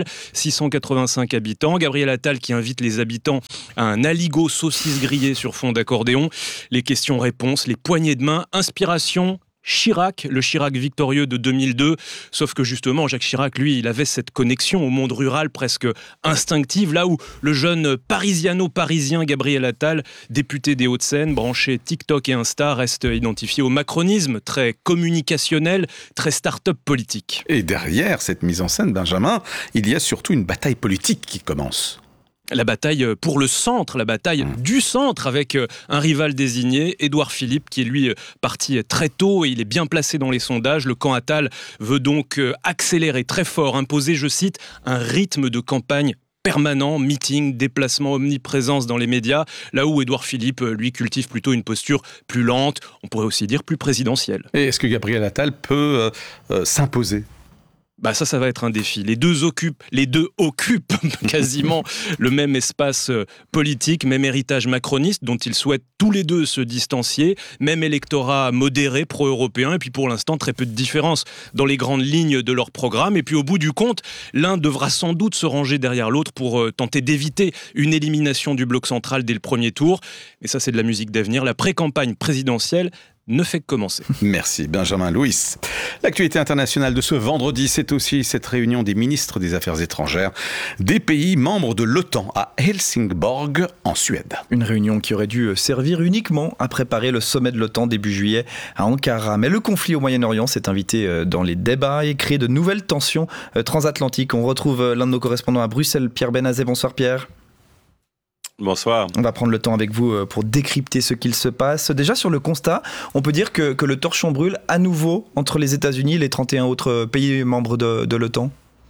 685 habitants. Gabriel Attal qui invite les habitants à un aligot saucisse grillée sur fond d'accordéon. Les questions-réponses, les poignées de main, inspiration... Chirac, le Chirac victorieux de 2002, sauf que justement Jacques Chirac, lui, il avait cette connexion au monde rural presque instinctive, là où le jeune parisiano-parisien Gabriel Attal, député des Hauts-de-Seine, branché TikTok et Insta, reste identifié au macronisme, très communicationnel, très start-up politique. Et derrière cette mise en scène, Benjamin, il y a surtout une bataille politique qui commence. La bataille pour le centre, la bataille du centre avec un rival désigné, Édouard Philippe, qui est lui parti très tôt et il est bien placé dans les sondages. Le camp Attal veut donc accélérer très fort, imposer, je cite, un rythme de campagne permanent, meeting, déplacement, omniprésence dans les médias, là où Édouard Philippe, lui, cultive plutôt une posture plus lente, on pourrait aussi dire plus présidentielle. Et est-ce que Gabriel Attal peut s'imposer ? Ça va être un défi. Les deux occupent quasiment le même espace politique, même héritage macroniste dont ils souhaitent tous les deux se distancier, même électorat modéré, pro-européen, et puis pour l'instant très peu de différence dans les grandes lignes de leur programme. Et puis au bout du compte, l'un devra sans doute se ranger derrière l'autre pour tenter d'éviter une élimination du bloc central dès le premier tour. Mais ça, c'est de la musique d'avenir. La pré-campagne présidentielle ne fait que commencer. Merci Benjamin Louis. L'actualité internationale de ce vendredi, c'est aussi cette réunion des ministres des Affaires étrangères des pays membres de l'OTAN à Helsingborg, en Suède. Une réunion qui aurait dû servir uniquement à préparer le sommet de l'OTAN début juillet à Ankara. Mais le conflit au Moyen-Orient s'est invité dans les débats et crée de nouvelles tensions transatlantiques. On retrouve l'un de nos correspondants à Bruxelles, Pierre Benazet. Bonsoir Pierre. Bonsoir. On va prendre le temps avec vous pour décrypter ce qu'il se passe. Déjà sur le constat, on peut dire que le torchon brûle à nouveau entre les États-Unis et les 31 autres pays membres de l'OTAN.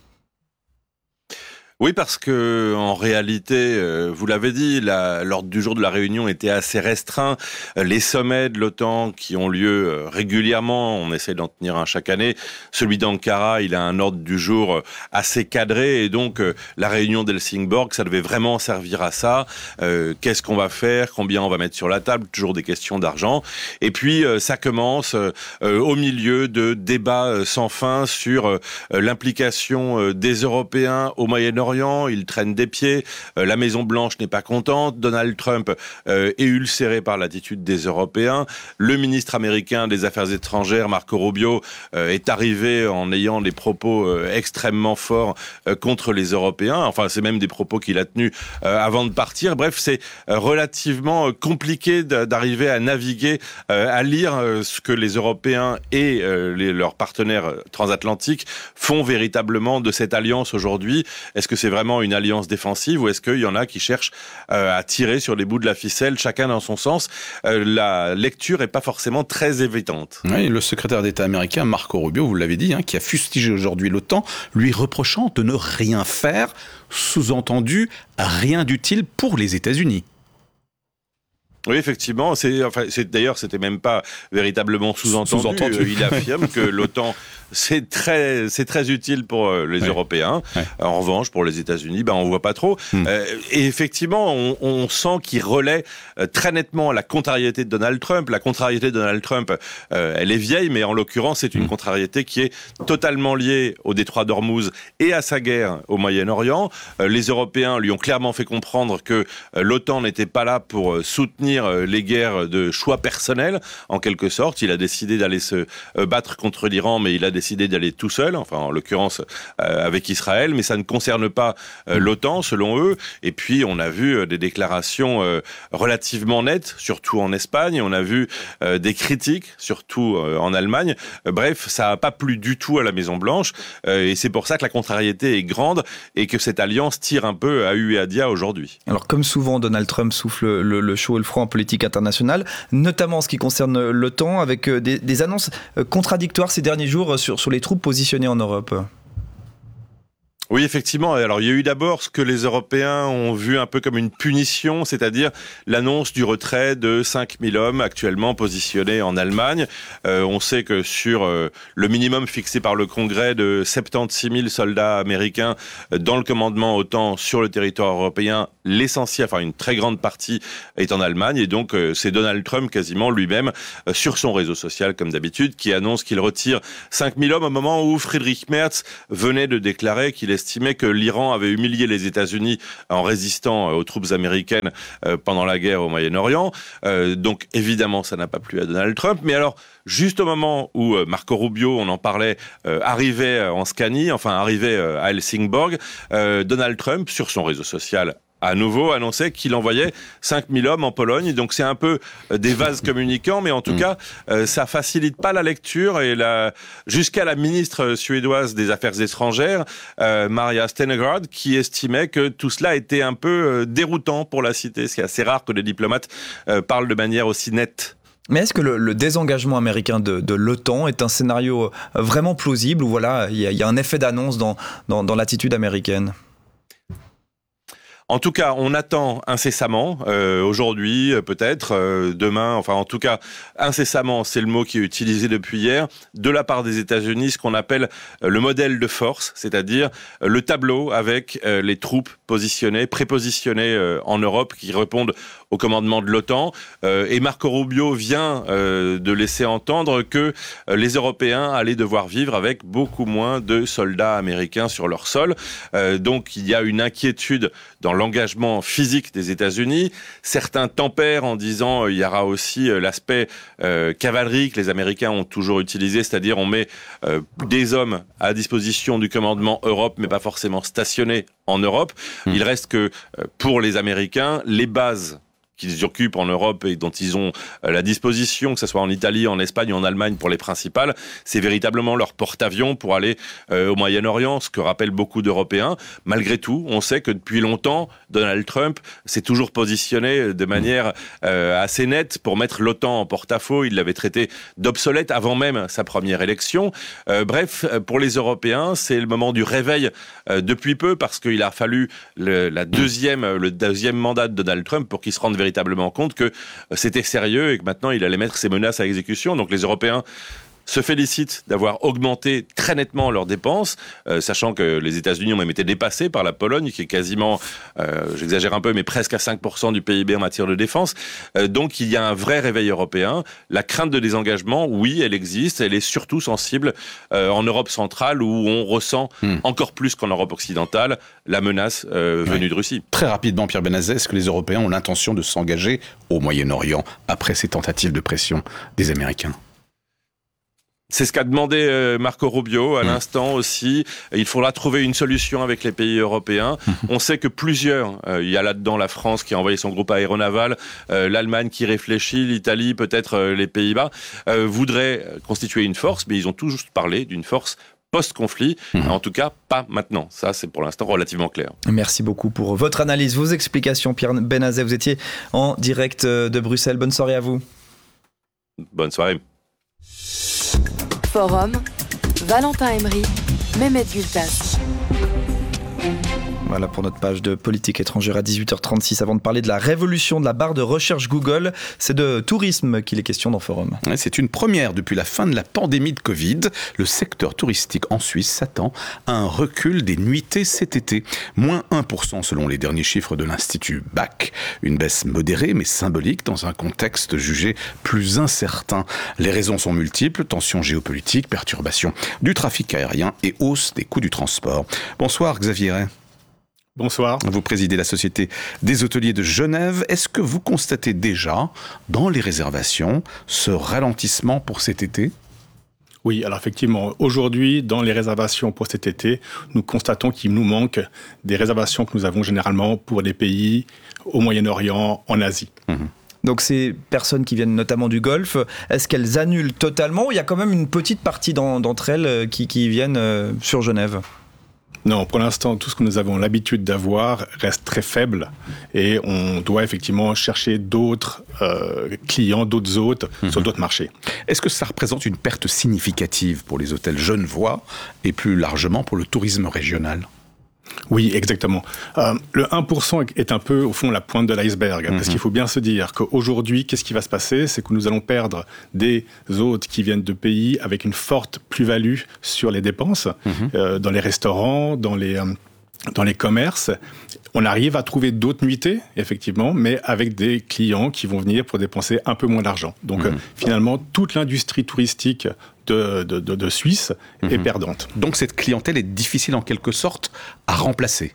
Oui, parce que en réalité, vous l'avez dit, l'ordre du jour de la réunion était assez restreint. Les sommets de l'OTAN qui ont lieu régulièrement, on essaie d'en tenir un chaque année. Celui d'Ankara, il a un ordre du jour assez cadré, et donc la réunion d'Helsingborg, ça devait vraiment servir à ça. Qu'est-ce qu'on va faire ? Combien on va mettre sur la table ? Toujours des questions d'argent. Et puis ça commence au milieu de débats sans fin sur l'implication des Européens au Moyen-Orient, Moyen-Orient, il traîne des pieds, la Maison-Blanche n'est pas contente, Donald Trump est ulcéré par l'attitude des Européens, le ministre américain des Affaires étrangères, Marco Rubio, est arrivé en ayant des propos extrêmement forts contre les Européens, enfin c'est même des propos qu'il a tenus avant de partir. Bref, c'est relativement compliqué d'arriver à naviguer, à lire ce que les Européens et leurs partenaires transatlantiques font véritablement de cette alliance aujourd'hui. Est-ce que c'est vraiment une alliance défensive ou est-ce qu'il y en a qui cherchent à tirer sur les bouts de la ficelle, chacun dans son sens? La lecture n'est pas forcément très évidente. Oui, le secrétaire d'État américain, Marco Rubio, vous l'avez dit, qui a fustigé aujourd'hui l'OTAN, lui reprochant de ne rien faire, sous-entendu rien d'utile pour les États-Unis. Oui, effectivement. D'ailleurs, c'était même pas véritablement sous-entendu. Il affirme que l'OTAN, c'est très utile pour les Européens. Ouais. En revanche, pour les États-Unis, on voit pas trop. Et effectivement, on sent qu'il relaie très nettement la contrariété de Donald Trump. La contrariété de Donald Trump, elle est vieille, mais en l'occurrence, c'est une contrariété qui est totalement liée au détroit d'Ormuz et à sa guerre au Moyen-Orient. Les Européens lui ont clairement fait comprendre que l'OTAN n'était pas là pour soutenir les guerres de choix personnels, en quelque sorte. Il a décidé d'aller se battre contre l'Iran, mais il a décidé d'aller tout seul, enfin en l'occurrence avec Israël, mais ça ne concerne pas l'OTAN, selon eux. Et puis on a vu des déclarations relativement nettes, surtout en Espagne. On a vu des critiques, surtout en Allemagne. Bref, ça n'a pas plu du tout à la Maison-Blanche, et c'est pour ça que la contrariété est grande et que cette alliance tire un peu à hu et à dia aujourd'hui. Alors comme souvent, Donald Trump souffle le chaud et le froid en politique internationale, notamment en ce qui concerne l'OTAN, avec des annonces contradictoires ces derniers jours sur les troupes positionnées en Europe. Oui, effectivement. Alors, il y a eu d'abord ce que les Européens ont vu un peu comme une punition, c'est-à-dire l'annonce du retrait de 5000 hommes actuellement positionnés en Allemagne. On sait que sur le minimum fixé par le Congrès de 76 000 soldats américains dans le commandement OTAN sur le territoire européen, l'essentiel, enfin une très grande partie est en Allemagne. Et donc, c'est Donald Trump quasiment lui-même, sur son réseau social comme d'habitude, qui annonce qu'il retire 5000 hommes au moment où Friedrich Merz venait de déclarer qu'il estimait que l'Iran avait humilié les États-Unis en résistant aux troupes américaines pendant la guerre au Moyen-Orient. Donc évidemment, ça n'a pas plu à Donald Trump. Mais alors, juste au moment où Marco Rubio, on en parlait, arrivait en Scanie, arrivait à Helsingborg, Donald Trump, sur son réseau social, à nouveau annonçait qu'il envoyait 5000 hommes en Pologne. Donc c'est un peu des vases communicants, mais en tout cas, ça facilite pas la lecture. Et jusqu'à la ministre suédoise des Affaires étrangères, Maria Stenegard, qui estimait que tout cela était un peu déroutant pour la cité. C'est assez rare que les diplomates parlent de manière aussi nette. Mais est-ce que le désengagement américain de l'OTAN est un scénario vraiment plausible, où voilà, il y a un effet d'annonce dans l'attitude américaine ? En tout cas, on attend incessamment, aujourd'hui peut-être, demain, en tout cas incessamment, c'est le mot qui est utilisé depuis hier, de la part des États-Unis, ce qu'on appelle le modèle de force, c'est-à-dire le tableau avec les troupes positionnées, prépositionnées en Europe, qui répondent au commandement de l'OTAN. Et Marco Rubio vient de laisser entendre que les Européens allaient devoir vivre avec beaucoup moins de soldats américains sur leur sol. Donc il y a une inquiétude dans l'engagement physique des États-Unis. Certains tempèrent en disant il y aura aussi l'aspect cavalerie que les Américains ont toujours utilisé, c'est-à-dire on met des hommes à disposition du commandement Europe, mais pas forcément stationnés en Europe. Il reste que pour les Américains, les bases qu'ils occupent en Europe et dont ils ont la disposition, que ce soit en Italie, en Espagne ou en Allemagne pour les principales, c'est véritablement leur porte-avions pour aller au Moyen-Orient, ce que rappellent beaucoup d'Européens. Malgré tout, on sait que depuis longtemps, Donald Trump s'est toujours positionné de manière assez nette pour mettre l'OTAN en porte-à-faux. Il l'avait traité d'obsolète avant même sa première élection. Bref, pour les Européens, c'est le moment du réveil depuis peu, parce qu'il a fallu le deuxième mandat de Donald Trump pour qu'il se rende véritablement compte que c'était sérieux et que maintenant il allait mettre ses menaces à exécution. Donc les Européens se félicitent d'avoir augmenté très nettement leurs dépenses, sachant que les États-Unis ont même été dépassés par la Pologne, qui est quasiment, j'exagère un peu, mais presque à 5% du PIB en matière de défense. Donc il y a un vrai réveil européen. La crainte de désengagement, oui, elle existe. Elle est surtout sensible en Europe centrale, où on ressent encore plus qu'en Europe occidentale la menace venue de Russie. Très rapidement, Pierre Benazet, est-ce que les Européens ont l'intention de s'engager au Moyen-Orient après ces tentatives de pression des Américains ? C'est ce qu'a demandé Marco Rubio à l'instant aussi. Il faudra trouver une solution avec les pays européens. On sait que plusieurs, il y a là-dedans la France qui a envoyé son groupe aéronaval, l'Allemagne qui réfléchit, l'Italie, peut-être les Pays-Bas, voudraient constituer une force, mais ils ont tout juste parlé d'une force post-conflit, en tout cas pas maintenant. Ça, c'est pour l'instant relativement clair. Merci beaucoup pour votre analyse, vos explications, Pierre Benazet. Vous étiez en direct de Bruxelles. Bonne soirée à vous. Bonne soirée. Forum, Valentin Emery, Mehmet Gültas. Voilà pour notre page de politique étrangère à 18h36. Avant de parler de la révolution de la barre de recherche Google, c'est de tourisme qu'il est question dans Forum. C'est une première depuis la fin de la pandémie de Covid. Le secteur touristique en Suisse s'attend à un recul des nuitées cet été. Moins 1% selon les derniers chiffres de l'Institut BAC. Une baisse modérée mais symbolique dans un contexte jugé plus incertain. Les raisons sont multiples, tensions géopolitiques, perturbations du trafic aérien et hausse des coûts du transport. Bonsoir Xavier Ray. Bonsoir. Vous présidez la Société des hôteliers de Genève. Est-ce que vous constatez déjà, dans les réservations, ce ralentissement pour cet été ? Oui, alors effectivement, aujourd'hui, dans les réservations pour cet été, nous constatons qu'il nous manque des réservations que nous avons généralement pour les pays au Moyen-Orient, en Asie. Donc ces personnes qui viennent notamment du Golfe, est-ce qu'elles annulent totalement ou il y a quand même une petite partie d'entre elles qui viennent sur Genève ? Non, pour l'instant, tout ce que nous avons l'habitude d'avoir reste très faible et on doit effectivement chercher d'autres clients, d'autres hôtes sur d'autres marchés. Est-ce que ça représente une perte significative pour les hôtels genevois et plus largement pour le tourisme régional ? Oui, exactement. Le 1% est un peu, au fond, la pointe de l'iceberg. Parce qu'il faut bien se dire qu'aujourd'hui, qu'est-ce qui va se passer ? C'est que nous allons perdre des hôtes qui viennent de pays avec une forte plus-value sur les dépenses, dans les restaurants, dans les commerces. On arrive à trouver d'autres nuitées, effectivement, mais avec des clients qui vont venir pour dépenser un peu moins d'argent. Donc, finalement, toute l'industrie touristique de Suisse est perdante. Donc cette clientèle est difficile en quelque sorte à remplacer.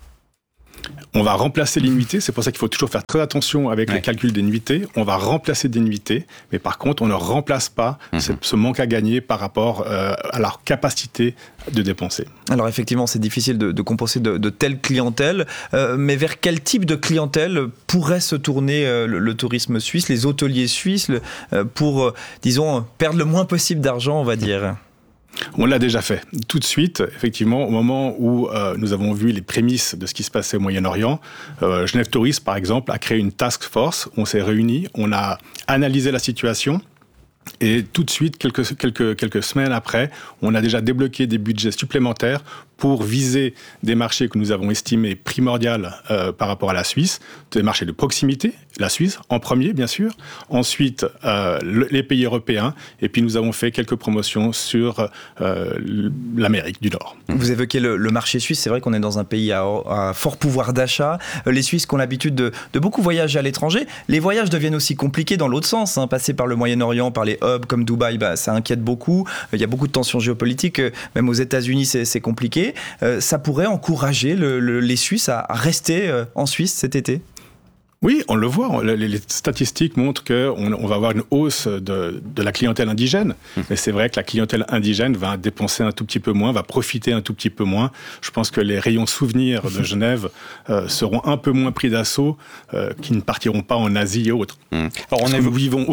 On va remplacer les nuitées, c'est pour ça qu'il faut toujours faire très attention avec les calculs des nuitées. On va remplacer des nuitées, mais par contre, on ne remplace pas ce manque à gagner par rapport à leur capacité de dépenser. Alors effectivement, c'est difficile de compenser de telles clientèles, mais vers quel type de clientèle pourrait se tourner le tourisme suisse, les hôteliers suisses, pour, disons, perdre le moins possible d'argent, on va dire ? On l'a déjà fait. Tout de suite, effectivement, au moment où nous avons vu les prémices de ce qui se passait au Moyen-Orient, Genève Tourisme, par exemple, a créé une task force. On s'est réunis, on a analysé la situation. Et tout de suite, quelques semaines après, on a déjà débloqué des budgets supplémentaires pour viser des marchés que nous avons estimés primordiaux par rapport à la Suisse, des marchés de proximité, la Suisse en premier bien sûr, ensuite les pays européens, et puis nous avons fait quelques promotions sur l'Amérique du Nord. Vous évoquez le marché suisse, c'est vrai qu'on est dans un pays à fort pouvoir d'achat. Les Suisses qui ont l'habitude de beaucoup voyager à l'étranger, les voyages deviennent aussi compliqués dans l'autre sens, passer par le Moyen-Orient, par les hubs comme Dubaï, ça inquiète beaucoup, il y a beaucoup de tensions géopolitiques, même aux États-Unis c'est compliqué. Ça pourrait encourager les Suisses à rester en Suisse cet été ? Oui, on le voit. Les statistiques montrent qu'on va avoir une hausse de la clientèle indigène. Mais c'est vrai que la clientèle indigène va dépenser un tout petit peu moins, va profiter un tout petit peu moins. Je pense que les rayons souvenirs de Genève seront un peu moins pris d'assaut, qui ne partiront pas en Asie et autres. Alors, ce que nous vivons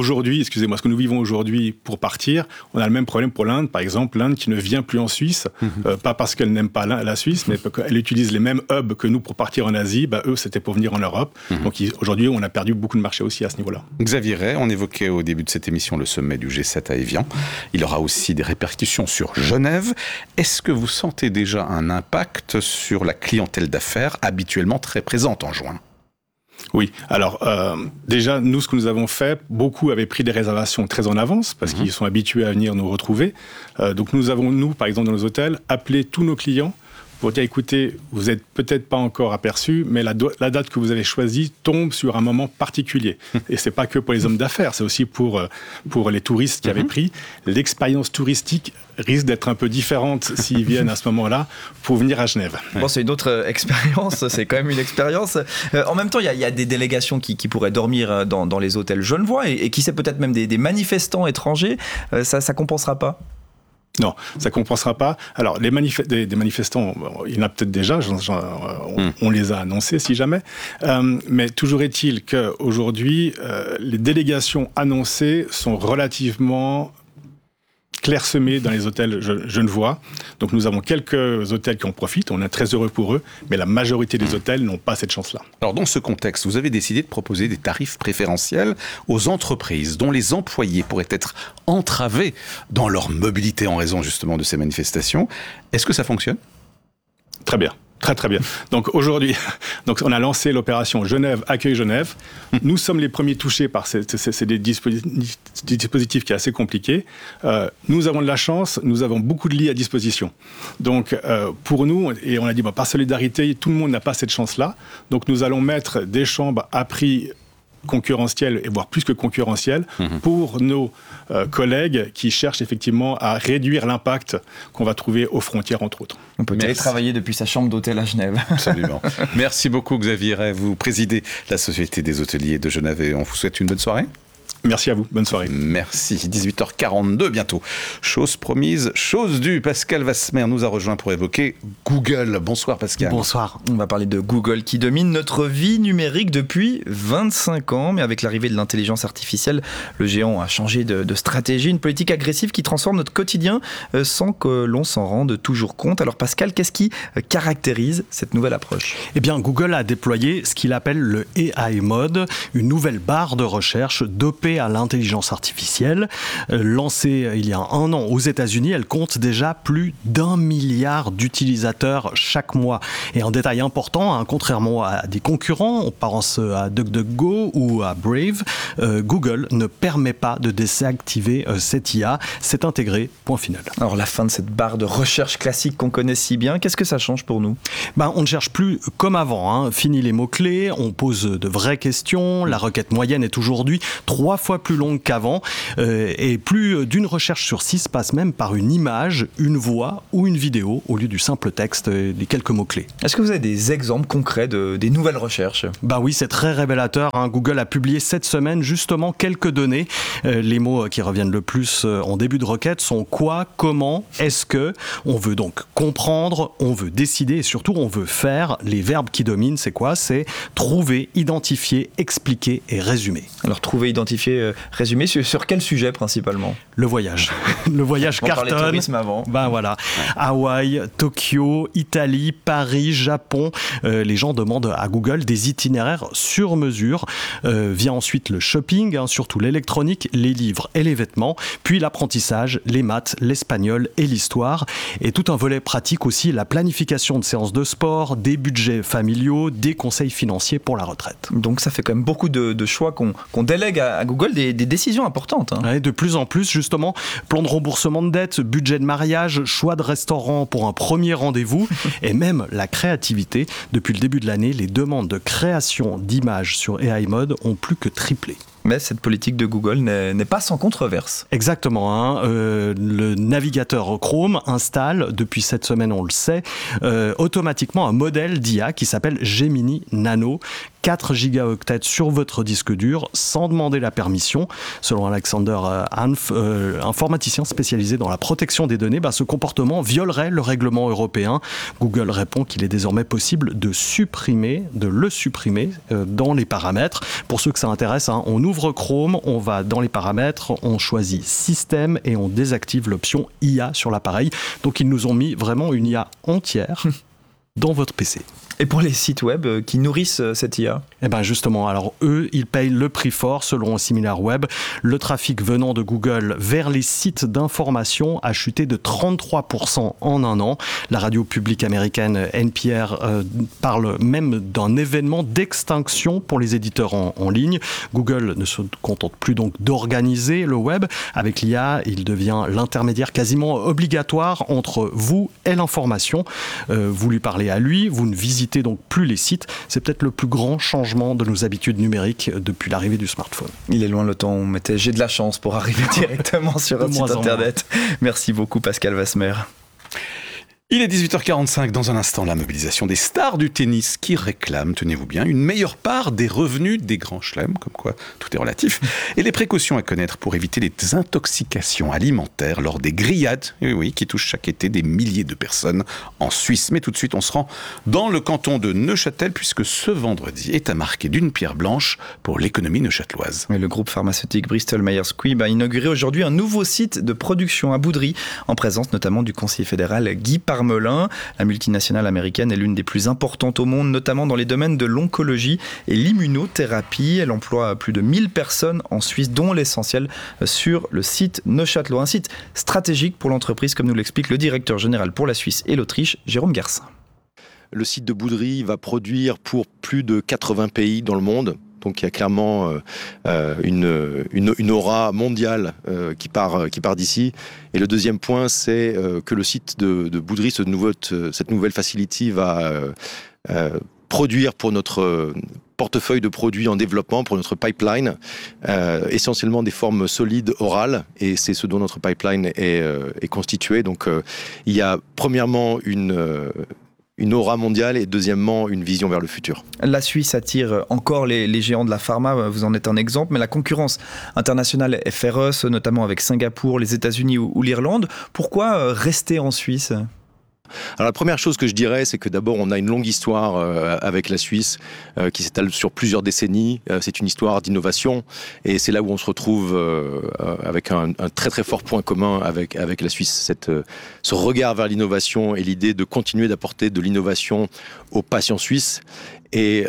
aujourd'hui pour partir, on a le même problème pour l'Inde. Par exemple, l'Inde qui ne vient plus en Suisse, pas parce qu'elle n'aime pas la Suisse, mais parce qu'elle utilise les mêmes hubs que nous pour partir en Asie. Eux, c'était pour venir en Europe. Donc, aujourd'hui, on a perdu beaucoup de marchés aussi à ce niveau-là. Xavier Ray, on évoquait au début de cette émission le sommet du G7 à Évian. Il aura aussi des répercussions sur Genève. Est-ce que vous sentez déjà un impact sur la clientèle d'affaires habituellement très présente en juin ? Oui, alors déjà, nous, ce que nous avons fait, beaucoup avaient pris des réservations très en avance parce qu'ils sont habitués à venir nous retrouver. Donc nous avons, par exemple, dans nos hôtels, appelé tous nos clients pour dire, écoutez, vous n'êtes peut-être pas encore aperçu, mais la date que vous avez choisie tombe sur un moment particulier. Et c'est pas que pour les hommes d'affaires, c'est aussi pour les touristes qui avaient pris. L'expérience touristique risque d'être un peu différente s'ils viennent à ce moment-là pour venir à Genève. Bon, c'est une autre expérience, c'est quand même une expérience. En même temps, il y a des délégations qui pourraient dormir dans les hôtels genevois et qui sait peut-être même des manifestants étrangers. Ça compensera pas ? Non, ça ne compensera pas. Alors, des manifestants, il y en a peut-être déjà, on les a annoncés si jamais. Mais toujours est-il qu'aujourd'hui, les délégations annoncées sont relativement clairsemés dans les hôtels genevois. Donc nous avons quelques hôtels qui en profitent, on est très heureux pour eux, mais la majorité des hôtels n'ont pas cette chance-là. Alors dans ce contexte, vous avez décidé de proposer des tarifs préférentiels aux entreprises dont les employés pourraient être entravés dans leur mobilité en raison justement de ces manifestations. Est-ce que ça fonctionne ? Très bien. Très très bien. Donc aujourd'hui, on a lancé l'opération Genève accueille Genève. Nous sommes les premiers touchés par des dispositifs qui est assez compliqué. Nous avons de la chance, nous avons beaucoup de lits à disposition. Donc pour nous, et on a dit par solidarité, tout le monde n'a pas cette chance-là. Donc nous allons mettre des chambres à prix concurrentiel, et voire plus que concurrentiel, pour nos collègues qui cherchent effectivement à réduire l'impact qu'on va trouver aux frontières, entre autres. On peut télétravailler depuis sa chambre d'hôtel à Genève. Absolument. Merci beaucoup Xavier Ray, vous présidez la Société des hôteliers de Genève et on vous souhaite une bonne soirée. Merci à vous, bonne soirée. Merci, 18h42 bientôt. Chose promise, chose due. Pascal Vasmer nous a rejoint pour évoquer Google. Bonsoir Pascal. Bonsoir. On va parler de Google qui domine notre vie numérique depuis 25 ans. Mais avec l'arrivée de l'intelligence artificielle, le géant a changé de stratégie. Une politique agressive qui transforme notre quotidien sans que l'on s'en rende toujours compte. Alors Pascal, qu'est-ce qui caractérise cette nouvelle approche ? Eh bien, Google a déployé ce qu'il appelle le AI Mode, une nouvelle barre de recherche dopée à l'intelligence artificielle. Lancée il y a 1 an aux États-Unis, elle compte déjà plus d'1 milliard d'utilisateurs chaque mois. Et un détail important, contrairement à des concurrents, on pense à DuckDuckGo ou à Brave, Google ne permet pas de désactiver cette IA. C'est intégré, point final. Alors la fin de cette barre de recherche classique qu'on connaît si bien, qu'est-ce que ça change pour nous ? On ne cherche plus comme avant. Fini les mots-clés, on pose de vraies questions. La requête moyenne est aujourd'hui 3 fois plus longue qu'avant et plus d'une recherche sur 6 passe même par une image, une voix ou une vidéo au lieu du simple texte des quelques mots-clés. Est-ce que vous avez des exemples concrets des nouvelles recherches ? Oui, c'est très révélateur. Google a publié cette semaine justement quelques données. Les mots qui reviennent le plus en début de requête sont quoi, comment, est-ce que. On veut donc comprendre, on veut décider et surtout on veut faire. Les verbes qui dominent, c'est quoi ? C'est trouver, identifier, expliquer et résumer. Alors trouver, identifier, résumer, sur quel sujet principalement ? Le voyage. Le voyage cartonne. On parlait tourisme avant. Voilà. Ouais. Hawaï, Tokyo, Italie, Paris, Japon. Les gens demandent à Google des itinéraires sur mesure. Vient ensuite le shopping, surtout l'électronique, les livres et les vêtements. Puis l'apprentissage, les maths, l'espagnol et l'histoire. Et tout un volet pratique aussi, la planification de séances de sport, des budgets familiaux, des conseils financiers pour la retraite. Donc ça fait quand même beaucoup de choix qu'on délègue à Google, des décisions importantes. Ouais, de plus en plus, justement, plan de remboursement de dettes, budget de mariage, choix de restaurant pour un premier rendez-vous et même la créativité. Depuis le début de l'année, les demandes de création d'images sur AI Mode ont plus que triplé. Mais cette politique de Google n'est pas sans controverse. Exactement. Le navigateur Chrome installe, depuis cette semaine on le sait, automatiquement un modèle d'IA qui s'appelle Gemini Nano. 4 gigaoctets sur votre disque dur sans demander la permission. Selon Alexander Hanf, informaticien spécialisé dans la protection des données, ce comportement violerait le règlement européen. Google répond qu'il est désormais possible de le supprimer dans les paramètres. Pour ceux que ça intéresse, on ouvre Chrome, on va dans les paramètres, on choisit système et on désactive l'option IA sur l'appareil. Donc ils nous ont mis vraiment une IA entière dans votre PC. Et pour les sites web qui nourrissent cette IA ? Eh bien justement, alors eux, ils payent le prix fort selon SimilarWeb. Le trafic venant de Google vers les sites d'information a chuté de 33% en un an. La radio publique américaine NPR parle même d'un événement d'extinction pour les éditeurs en ligne. Google ne se contente plus donc d'organiser le web. Avec l'IA, il devient l'intermédiaire quasiment obligatoire entre vous et l'information. Vous lui parlez à lui, vous ne visitez donc plus les sites. C'est peut-être le plus grand changement de nos habitudes numériques depuis l'arrivée du smartphone. Il est loin le temps où on mettait « j'ai de la chance » pour arriver directement sur un site internet. Merci beaucoup Pascal Wasmer. Il est 18h45, dans un instant, la mobilisation des stars du tennis qui réclament, tenez-vous bien, une meilleure part des revenus des grands chelems, comme quoi tout est relatif, et les précautions à connaître pour éviter les intoxications alimentaires lors des grillades, oui, qui touchent chaque été des milliers de personnes en Suisse. Mais tout de suite, on se rend dans le canton de Neuchâtel, puisque ce vendredi est à marquer d'une pierre blanche pour l'économie neuchâteloise. Le groupe pharmaceutique Bristol Myers Squibb a inauguré aujourd'hui un nouveau site de production à Boudry, en présence notamment du conseiller fédéral Guy Parmelin. La multinationale américaine est l'une des plus importantes au monde, notamment dans les domaines de l'oncologie et l'immunothérapie. Elle emploie plus de 1000 personnes en Suisse, dont l'essentiel sur le site neuchâtelois. Un site stratégique pour l'entreprise, comme nous l'explique le directeur général pour la Suisse et l'Autriche, Jérôme Garcin. Le site de Boudry va produire pour plus de 80 pays dans le monde. Donc il y a clairement une aura mondiale qui part d'ici. Et le deuxième point, c'est que le site de Boudry, cette nouvelle facility, va produire pour notre portefeuille de produits en développement, pour notre pipeline, essentiellement des formes solides orales, et c'est ce dont notre pipeline est constitué. Donc il y a premièrement une aura mondiale et deuxièmement une vision vers le futur. La Suisse attire encore les géants de la pharma, vous en êtes un exemple, mais la concurrence internationale est féroce, notamment avec Singapour, les États-Unis ou l'Irlande. Pourquoi rester en Suisse ? Alors la première chose que je dirais, c'est que d'abord on a une longue histoire avec la Suisse qui s'étale sur plusieurs décennies. C'est une histoire d'innovation et c'est là où on se retrouve avec un très très fort point commun avec la Suisse. Ce regard vers l'innovation et l'idée de continuer d'apporter de l'innovation aux patients suisses et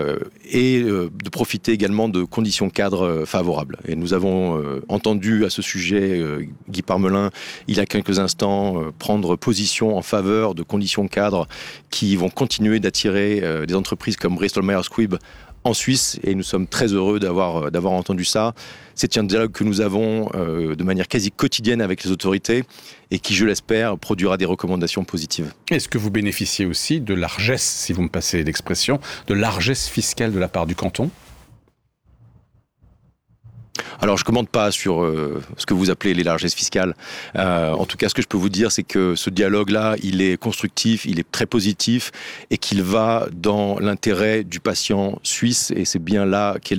de profiter également de conditions cadres favorables. Et nous avons entendu à ce sujet Guy Parmelin, il y a quelques instants, prendre position en faveur de conditions cadres qui vont continuer d'attirer des entreprises comme Bristol Myers Squibb en Suisse, et nous sommes très heureux d'avoir entendu ça. C'est un dialogue que nous avons de manière quasi quotidienne avec les autorités et qui, je l'espère, produira des recommandations positives. Est-ce que vous bénéficiez aussi de largesse, si vous me passez l'expression, de largesse fiscale de la part du canton ? Alors, je ne commente pas sur ce que vous appelez les largesses fiscales. En tout cas, ce que je peux vous dire, c'est que ce dialogue-là, il est constructif, il est très positif et qu'il va dans l'intérêt du patient suisse. Et c'est bien là qu'est